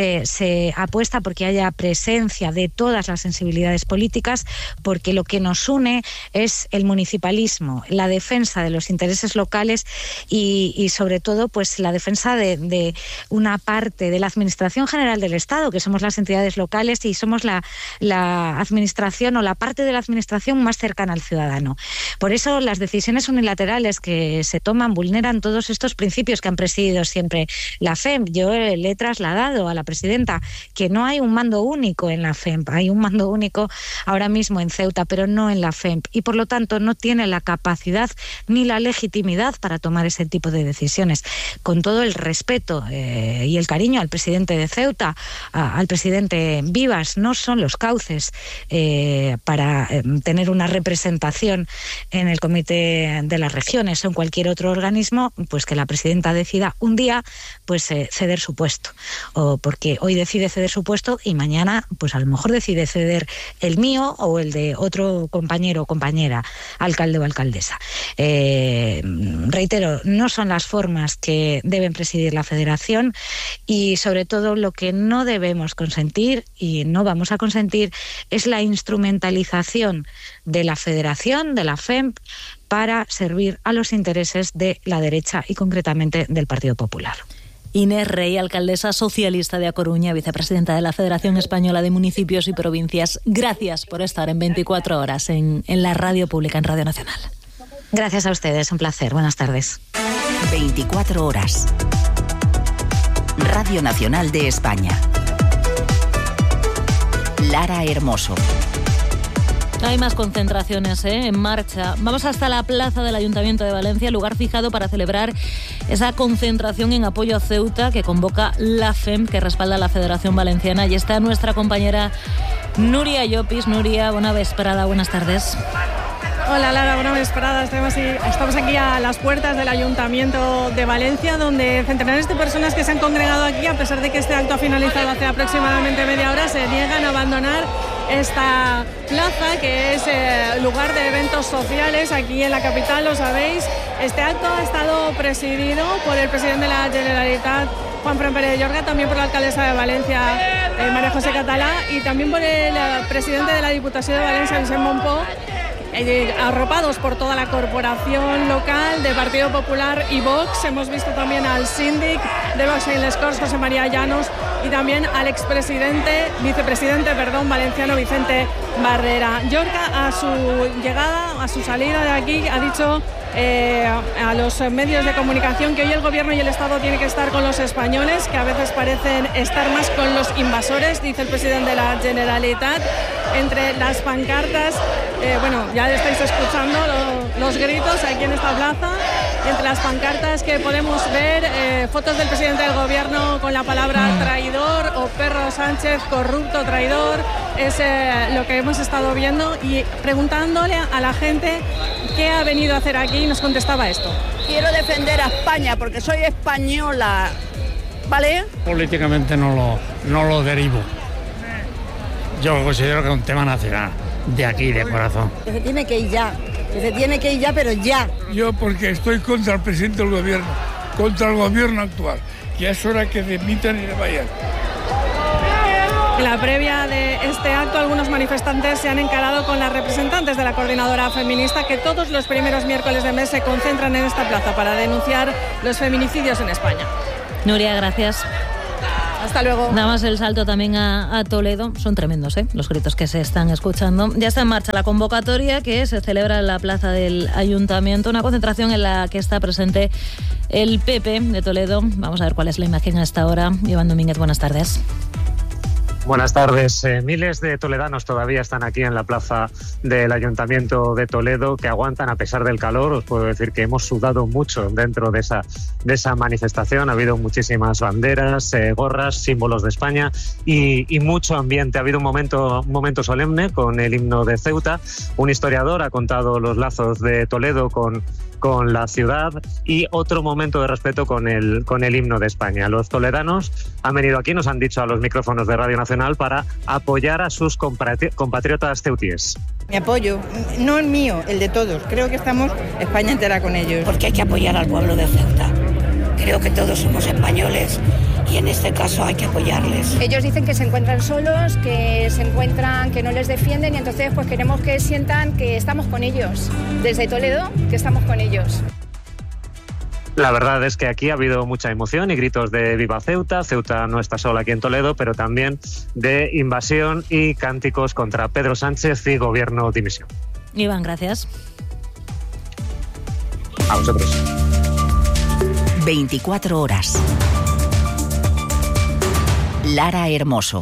Se apuesta porque haya presencia de todas las sensibilidades políticas, porque lo que nos une es el municipalismo, la defensa de los intereses locales y sobre todo pues la defensa de una parte de la Administración General del Estado, que somos las entidades locales y somos la administración o la parte de la administración más cercana al ciudadano. Por eso las decisiones unilaterales que se toman vulneran todos estos principios que han presidido siempre la FEMP. Yo le he trasladado a la presidenta que no hay un mando único en la FEMP, hay un mando único ahora mismo en Ceuta, pero no en la FEMP, y por lo tanto no tiene la capacidad ni la legitimidad para tomar ese tipo de decisiones. Con todo el respeto y el cariño al presidente de Ceuta, al presidente Vivas, no son los cauces para tener una representación en el Comité de las Regiones o en cualquier otro organismo, pues que la presidenta decida un día pues ceder su puesto, o porque hoy decide ceder su puesto y mañana pues a lo mejor decide ceder el mío o el de otro compañero o compañera, alcalde o alcaldesa. Reitero, no son las formas que deben presidir la federación, y sobre todo lo que no debemos consentir y no vamos a consentir es la instrumentalización de la federación, de la FEMP, para servir a los intereses de la derecha y concretamente del Partido Popular. Inés Rey, alcaldesa socialista de A Coruña, vicepresidenta de la Federación Española de Municipios y Provincias. Gracias por estar en 24 horas en la radio pública, en Radio Nacional. Gracias a ustedes, un placer. Buenas tardes. 24 horas. Radio Nacional de España. Lara Hermoso. Hay más concentraciones en marcha. Vamos hasta la plaza del Ayuntamiento de Valencia, lugar fijado para celebrar esa concentración en apoyo a Ceuta que convoca la FEMP, que respalda a la Federación Valenciana. Y está nuestra compañera Nuria Llopis. Nuria, buena vesprada, buenas tardes. Hola Lara, buena vesprada. Estamos aquí a las puertas del Ayuntamiento de Valencia, donde centenares de personas que se han congregado aquí, a pesar de que este acto ha finalizado hace aproximadamente media hora, se niegan a abandonar esta plaza, que es lugar de eventos sociales aquí en la capital, lo sabéis. Este acto ha estado presidido por el presidente de la Generalitat, Juanfran Pérez de Llorga, también por la alcaldesa de Valencia, María José Catalá, y también por el presidente de la Diputación de Valencia, Vicent Monpó, arropados por toda la corporación local de Partido Popular y Vox. Hemos visto también al síndic de Vox en Les Corts, José María Llanos, y también al vicepresidente valenciano, Vicente Barrera. Llorca, a su llegada, a su salida de aquí, ha dicho a los medios de comunicación que hoy el Gobierno y el Estado tienen que estar con los españoles, que a veces parecen estar más con los invasores, dice el presidente de la Generalitat. Entre las pancartas, ya estáis escuchando los gritos aquí en esta plaza. y entre las pancartas que podemos ver fotos del presidente del gobierno con la palabra traidor o Pedro Sánchez corrupto, traidor. Es lo que hemos estado viendo, y preguntándole a la gente qué ha venido a hacer aquí, nos contestaba esto. Quiero defender a España porque soy española, ¿vale? Políticamente no lo derivo. Yo considero que es un tema nacional, de aquí, de corazón. Que se tiene que ir ya, pero ya. Yo porque estoy contra el presidente del gobierno, contra el gobierno actual, que es hora que demitan y le vayan. En la previa de este acto, algunos manifestantes se han encarado con las representantes de la coordinadora feminista, que todos los primeros miércoles de mes se concentran en esta plaza para denunciar los feminicidios en España. Nuria, gracias. Hasta luego. Damos el salto también a Toledo. Son tremendos, los gritos que se están escuchando. Ya está en marcha la convocatoria que se celebra en la plaza del Ayuntamiento, una concentración en la que está presente el PP de Toledo. Vamos a ver cuál es la imagen a esta hora. Iván Domínguez, buenas tardes. Buenas tardes. Miles de toledanos todavía están aquí en la plaza del Ayuntamiento de Toledo, que aguantan a pesar del calor. Os puedo decir que hemos sudado mucho dentro de esa manifestación. Ha habido muchísimas banderas, gorras, símbolos de España y mucho ambiente. Ha habido un momento solemne con el himno de Ceuta. Un historiador ha contado los lazos de Toledo con la ciudad, y otro momento de respeto con el himno de España. Los toledanos han venido aquí, nos han dicho a los micrófonos de Radio Nacional, para apoyar a sus compatriotas ceutíes. Mi apoyo, no el mío, el de todos. Creo que estamos España entera con ellos. Porque hay que apoyar al pueblo de Ceuta. Creo que todos somos españoles y en este caso hay que apoyarles. Ellos dicen que se encuentran solos, que no les defienden, y entonces pues queremos que sientan que estamos con ellos. Desde Toledo, que estamos con ellos. La verdad es que aquí ha habido mucha emoción y gritos de Viva Ceuta. Ceuta no está sola aquí en Toledo, pero también de invasión y cánticos contra Pedro Sánchez y gobierno dimisión. Iván, gracias. A vosotros. 24 horas. Lara Hermoso.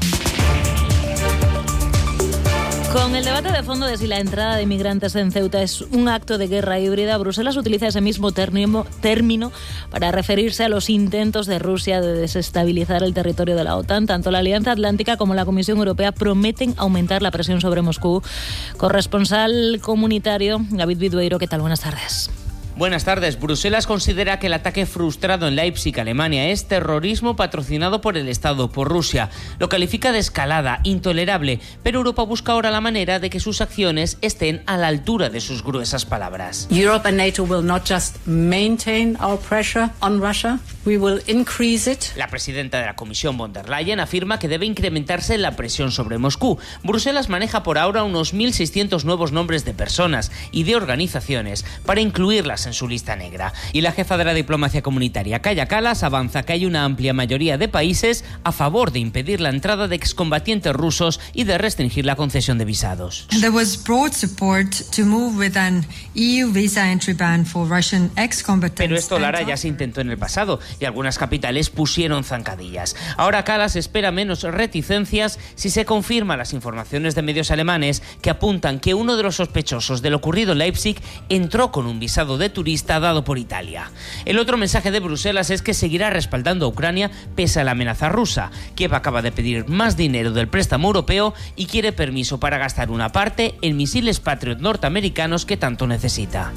Con el debate de fondo de si la entrada de inmigrantes en Ceuta es un acto de guerra híbrida, Bruselas utiliza ese mismo término para referirse a los intentos de Rusia de desestabilizar el territorio de la OTAN. Tanto la Alianza Atlántica como la Comisión Europea prometen aumentar la presión sobre Moscú. Corresponsal comunitario, David Vidueiro, ¿qué tal? Buenas tardes. Buenas tardes. Bruselas considera que el ataque frustrado en Leipzig, Alemania, es terrorismo patrocinado por el Estado, por Rusia. Lo califica de escalada, intolerable, pero Europa busca ahora la manera de que sus acciones estén a la altura de sus gruesas palabras. Europe and NATO will not just maintain our pressure on Russia, we will increase it. La presidenta de la Comisión, von der Leyen, afirma que debe incrementarse la presión sobre Moscú. Bruselas maneja por ahora unos 1.600 nuevos nombres de personas y de organizaciones para incluirlas en su lista negra. Y la jefa de la diplomacia comunitaria, Kaja Kallas, avanza que hay una amplia mayoría de países a favor de impedir la entrada de excombatientes rusos y de restringir la concesión de visados. There was broad support to move with an EU visa entry ban for Russian ex-combatants. Pero esto, Lara, ya se intentó en el pasado y algunas capitales pusieron zancadillas. Ahora Kallas espera menos reticencias si se confirman las informaciones de medios alemanes que apuntan que uno de los sospechosos de lo ocurrido en Leipzig entró con un visado de turista dado por Italia. El otro mensaje de Bruselas es que seguirá respaldando a Ucrania pese a la amenaza rusa. Kiev acaba de pedir más dinero del préstamo europeo y quiere permiso para gastar una parte en misiles Patriot norteamericanos que tanto necesita.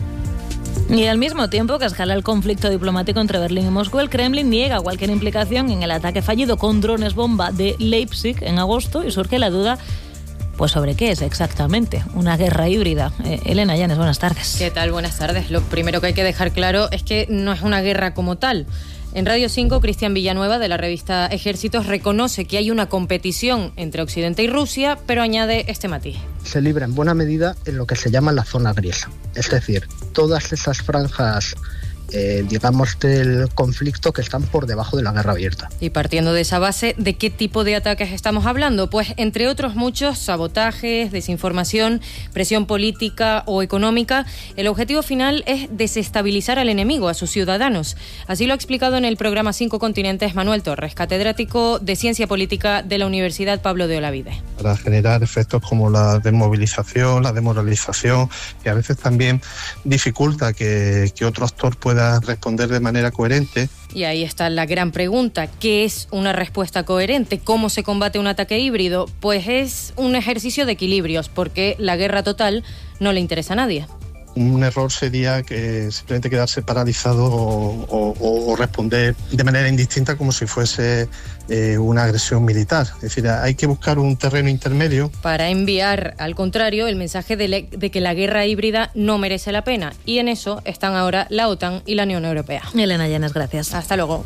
Y al mismo tiempo que escala el conflicto diplomático entre Berlín y Moscú, el Kremlin niega cualquier implicación en el ataque fallido con drones bomba de Leipzig en agosto, y surge la duda pues sobre qué es exactamente una guerra híbrida. Elena Llanes, buenas tardes. ¿Qué tal? Buenas tardes. Lo primero que hay que dejar claro es que no es una guerra como tal. En Radio 5, Cristian Villanueva, de la revista Ejércitos, reconoce que hay una competición entre Occidente y Rusia, pero añade este matiz. Se libra en buena medida en lo que se llama la zona gris. Es decir, todas esas franjas digamos, del conflicto que están por debajo de la guerra abierta. Y partiendo de esa base, ¿de qué tipo de ataques estamos hablando? Pues, entre otros muchos, sabotajes, desinformación, presión política o económica. El objetivo final es desestabilizar al enemigo, a sus ciudadanos. Así lo ha explicado en el programa 5 Continentes Manuel Torres, catedrático de Ciencia Política de la Universidad Pablo de Olavide. Para generar efectos como la desmovilización, la demoralización, que a veces también dificulta que otro actor pueda pueda responder de manera coherente. Y ahí está la gran pregunta, ¿qué es una respuesta coherente? ¿Cómo se combate un ataque híbrido? Pues es un ejercicio de equilibrios, porque la guerra total no le interesa a nadie. Un error sería que simplemente quedarse paralizado o responder de manera indistinta como si fuese una agresión militar. Es decir, hay que buscar un terreno intermedio. Para enviar, al contrario, el mensaje de que la guerra híbrida no merece la pena. Y en eso están ahora la OTAN y la Unión Europea. Elena Llanes, gracias. Hasta luego.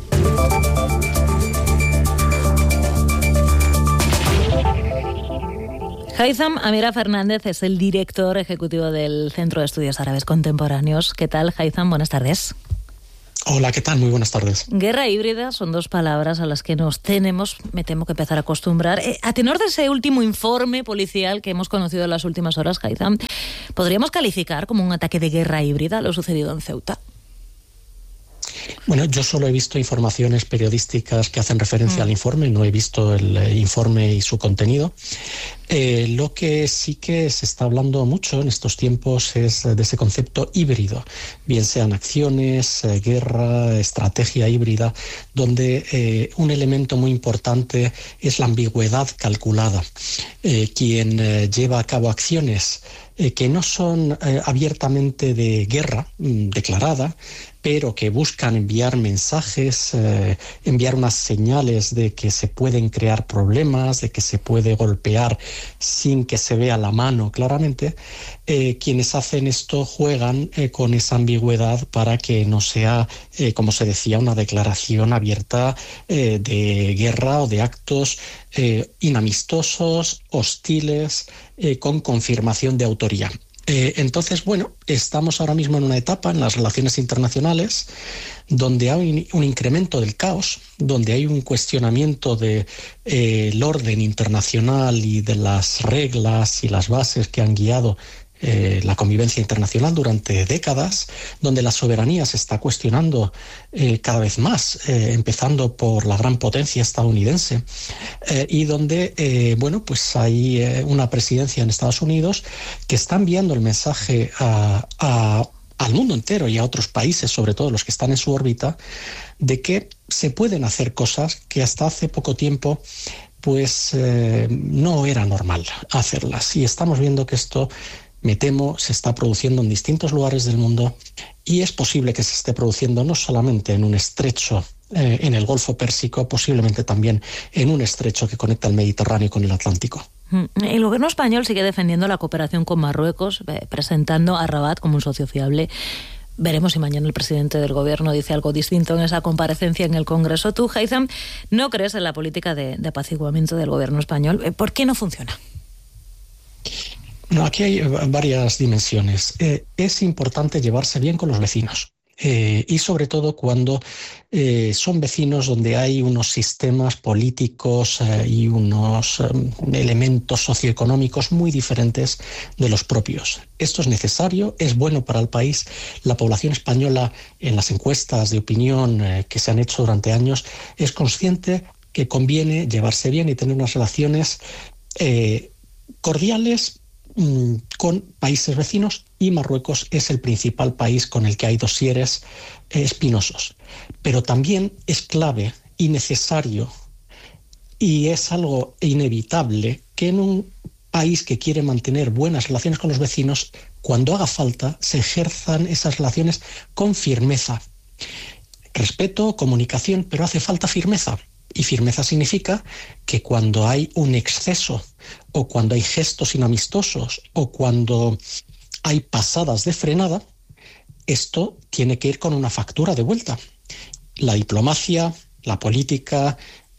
Haitham Amira Fernández es el director ejecutivo del Centro de Estudios Árabes Contemporáneos. ¿Qué tal, Haitham? Buenas tardes. Hola, ¿qué tal? Muy buenas tardes. Guerra híbrida son dos palabras a las que me temo que empezar a acostumbrar. A tenor de ese último informe policial que hemos conocido en las últimas horas, Haitham, ¿podríamos calificar como un ataque de guerra híbrida lo sucedido en Ceuta? Bueno, yo solo he visto informaciones periodísticas que hacen referencia al informe, no he visto el informe y su contenido. Lo que sí que se está hablando mucho en estos tiempos es de ese concepto híbrido, bien sean acciones, guerra, estrategia híbrida, donde un elemento muy importante es la ambigüedad calculada. Quien lleva a cabo acciones que no son abiertamente de guerra declarada, pero que buscan enviar mensajes, enviar unas señales de que se pueden crear problemas, de que se puede golpear sin que se vea la mano claramente. Quienes hacen esto juegan con esa ambigüedad para que no sea, como se decía, una declaración abierta de guerra o de actos inamistosos, hostiles, con confirmación de autoría. Entonces, bueno, estamos ahora mismo en una etapa en las relaciones internacionales donde hay un incremento del caos, donde hay un cuestionamiento del orden internacional y de las reglas y las bases que han guiado la convivencia internacional durante décadas, donde la soberanía se está cuestionando cada vez más, empezando por la gran potencia estadounidense, y donde bueno, pues hay una presidencia en Estados Unidos que está enviando el mensaje al mundo entero y a otros países, sobre todo los que están en su órbita, de que se pueden hacer cosas que hasta hace poco tiempo pues no era normal hacerlas. Y estamos viendo que esto, me temo, se está produciendo en distintos lugares del mundo, y es posible que se esté produciendo no solamente en un estrecho en el Golfo Pérsico, posiblemente también en un estrecho que conecta el Mediterráneo con el Atlántico. El gobierno español sigue defendiendo la cooperación con Marruecos, presentando a Rabat como un socio fiable. Veremos si mañana el presidente del gobierno dice algo distinto en esa comparecencia en el Congreso. Tú, Haitham, ¿no crees en la política de apaciguamiento del gobierno español? ¿Por qué no funciona? No, aquí hay varias dimensiones. Es importante llevarse bien con los vecinos. Y sobre todo cuando son vecinos donde hay unos sistemas políticos y unos elementos socioeconómicos muy diferentes de los propios. Esto es necesario, es bueno para el país. La población española, en las encuestas de opinión que se han hecho durante años, es consciente que conviene llevarse bien y tener unas relaciones cordiales con países vecinos, y Marruecos es el principal país con el que hay dosieres espinosos. Pero también es clave y necesario, y es algo inevitable, que en un país que quiere mantener buenas relaciones con los vecinos, cuando haga falta, se ejerzan esas relaciones con firmeza. Respeto, comunicación, pero hace falta firmeza. Y firmeza significa que cuando hay un exceso, o cuando hay gestos inamistosos, o cuando hay pasadas de frenada, esto tiene que ir con una factura de vuelta. La diplomacia, la política,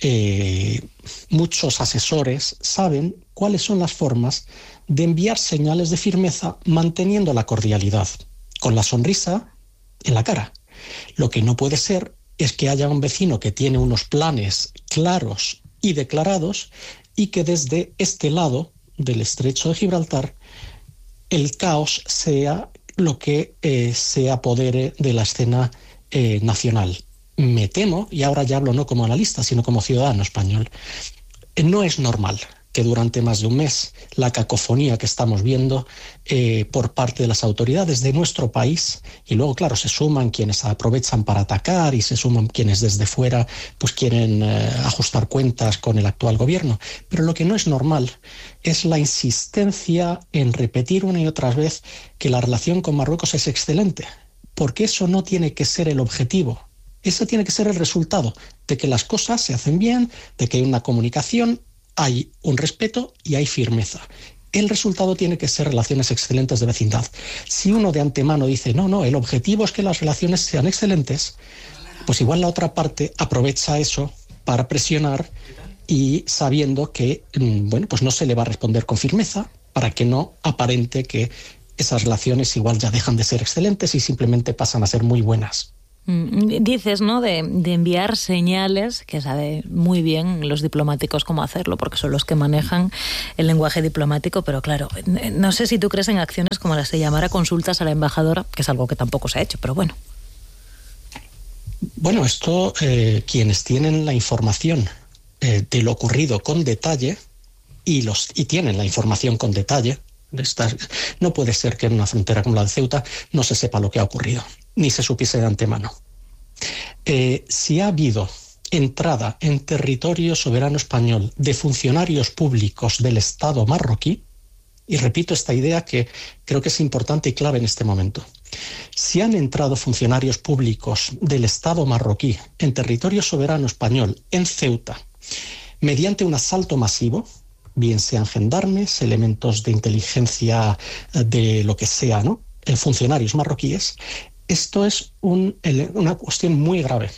muchos asesores saben cuáles son las formas de enviar señales de firmeza manteniendo la cordialidad, con la sonrisa en la cara. Lo que no puede ser es que haya un vecino que tiene unos planes claros y declarados, y que desde este lado del estrecho de Gibraltar el caos sea lo que se apodere de la escena nacional. Me temo, y ahora ya hablo no como analista, sino como ciudadano español, no es normal que durante más de un mes la cacofonía que estamos viendo por parte de las autoridades de nuestro país, y luego, claro, se suman quienes aprovechan para atacar y se suman quienes desde fuera pues quieren ajustar cuentas con el actual gobierno. Pero lo que no es normal es la insistencia en repetir una y otra vez que la relación con Marruecos es excelente, porque eso no tiene que ser el objetivo. Ese tiene que ser el resultado de que las cosas se hacen bien, de que hay una comunicación, hay un respeto y hay firmeza. El resultado tiene que ser relaciones excelentes de vecindad. Si uno de antemano dice, no, el objetivo es que las relaciones sean excelentes, pues igual la otra parte aprovecha eso para presionar y sabiendo que, pues no se le va a responder con firmeza para que no aparente que esas relaciones igual ya dejan de ser excelentes y simplemente pasan a ser muy buenas. Dices, ¿no?, de enviar señales, que sabe muy bien los diplomáticos cómo hacerlo, porque son los que manejan el lenguaje diplomático, pero claro, no sé si tú crees en acciones como las de llamar a consultas a la embajadora, que es algo que tampoco se ha hecho, pero bueno. Bueno, esto, quienes tienen la información de lo ocurrido con detalle, y tienen la información con detalle, no puede ser que en una frontera como la de Ceuta no se sepa lo que ha ocurrido, ni se supiese de antemano. Si ha habido entrada en territorio soberano español de funcionarios públicos del Estado marroquí, y repito esta idea que creo que es importante y clave en este momento, si han entrado funcionarios públicos del Estado marroquí en territorio soberano español en Ceuta mediante un asalto masivo, bien sean gendarmes, elementos de inteligencia de lo que sea, ¿no?, funcionarios marroquíes, esto es una cuestión muy grave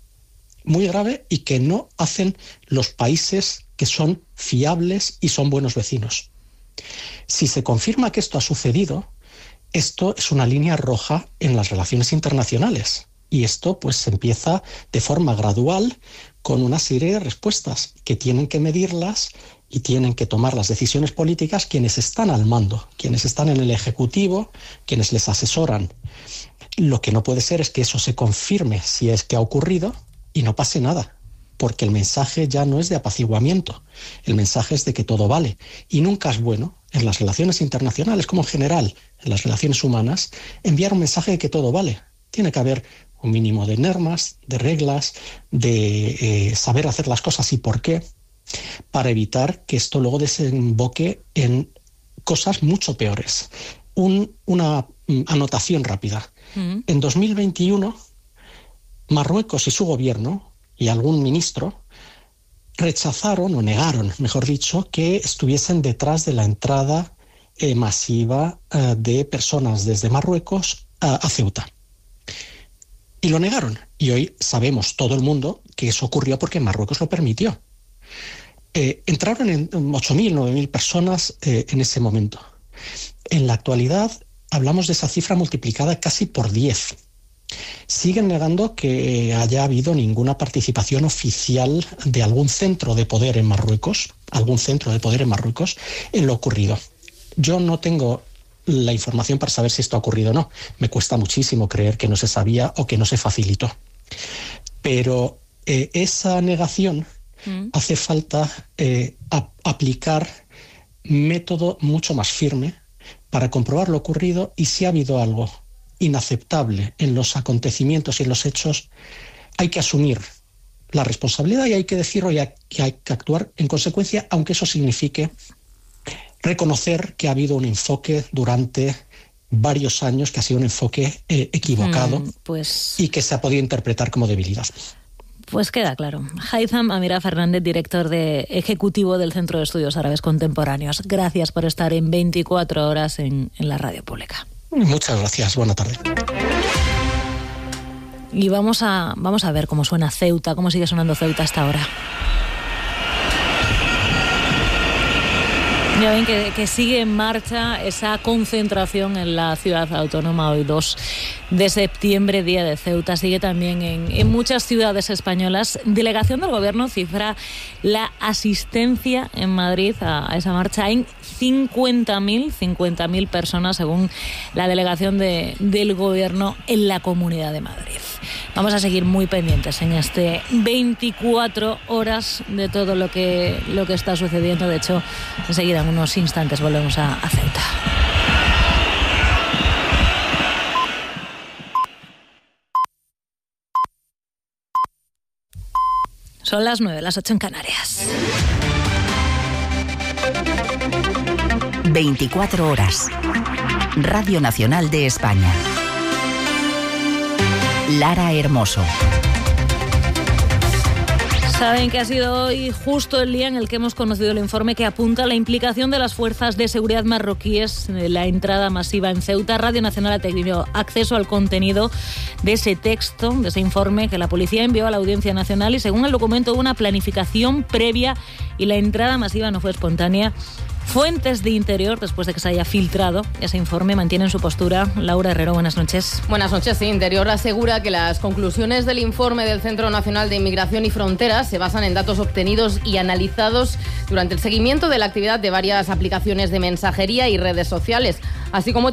y que no hacen los países que son fiables y son buenos vecinos. Si se confirma que esto ha sucedido, esto es una línea roja en las relaciones internacionales y esto pues se empieza de forma gradual con una serie de respuestas que tienen que medirlas y tienen que tomar las decisiones políticas quienes están al mando, quienes están en el Ejecutivo, quienes les asesoran. Lo que no puede ser es que eso se confirme si es que ha ocurrido y no pase nada, porque el mensaje ya no es de apaciguamiento, el mensaje es de que todo vale. Y nunca es bueno, en las relaciones internacionales como en general, en las relaciones humanas, enviar un mensaje de que todo vale. Tiene que haber un mínimo de normas, de reglas, de saber hacer las cosas y por qué, para evitar que esto luego desemboque en cosas mucho peores. Una anotación rápida. En 2021, Marruecos y su gobierno y algún ministro rechazaron o negaron, mejor dicho, que estuviesen detrás de la entrada masiva de personas desde Marruecos a Ceuta. Y lo negaron. Y hoy sabemos todo el mundo que eso ocurrió porque Marruecos lo permitió. Entraron en 8.000, 9.000 personas en ese momento. En la actualidad hablamos de esa cifra multiplicada casi por 10. Siguen negando que haya habido ninguna participación oficial de algún centro de poder en Marruecos, en lo ocurrido. Yo no tengo la información para saber si esto ha ocurrido o no. Me cuesta muchísimo creer que no se sabía o que no se facilitó. Pero esa negación hace falta aplicar método mucho más firme para comprobar lo ocurrido, y si ha habido algo inaceptable en los acontecimientos y en los hechos, hay que asumir la responsabilidad y hay que decirlo y hay que actuar en consecuencia, aunque eso signifique reconocer que ha habido un enfoque durante varios años que ha sido un enfoque equivocado y que se ha podido interpretar como debilidad. Pues queda claro. Haitham Amira Fernández, director ejecutivo del Centro de Estudios Árabes Contemporáneos. Gracias por estar en 24 horas en la radio pública. Muchas gracias. Buena tarde. Y vamos a ver cómo suena Ceuta, cómo sigue sonando Ceuta hasta ahora. Ya ven que sigue en marcha esa concentración en la ciudad autónoma hoy 2 de septiembre, Día de Ceuta. Sigue también en muchas ciudades españolas. Delegación del Gobierno cifra la asistencia en Madrid a esa marcha en 50.000 personas, según la delegación del Gobierno en la Comunidad de Madrid. Vamos a seguir muy pendientes en este 24 horas de todo lo que está sucediendo. De hecho, enseguida, en unos instantes, volvemos a Ceuta. Son las 9, las 8 en Canarias. 24 horas. Radio Nacional de España. Lara Hermoso. Saben que ha sido hoy justo el día en el que hemos conocido el informe que apunta a la implicación de las fuerzas de seguridad marroquíes en la entrada masiva en Ceuta. Radio Nacional ha tenido acceso al contenido de ese texto, de ese informe que la policía envió a la Audiencia Nacional, y según el documento hubo una planificación previa y la entrada masiva no fue espontánea. Fuentes de Interior, después de que se haya filtrado ese informe, mantienen su postura. Laura Herrero, buenas noches. Buenas noches. Sí, Interior asegura que las conclusiones del informe del Centro Nacional de Inmigración y Fronteras se basan en datos obtenidos y analizados durante el seguimiento de la actividad de varias aplicaciones de mensajería y redes sociales, así como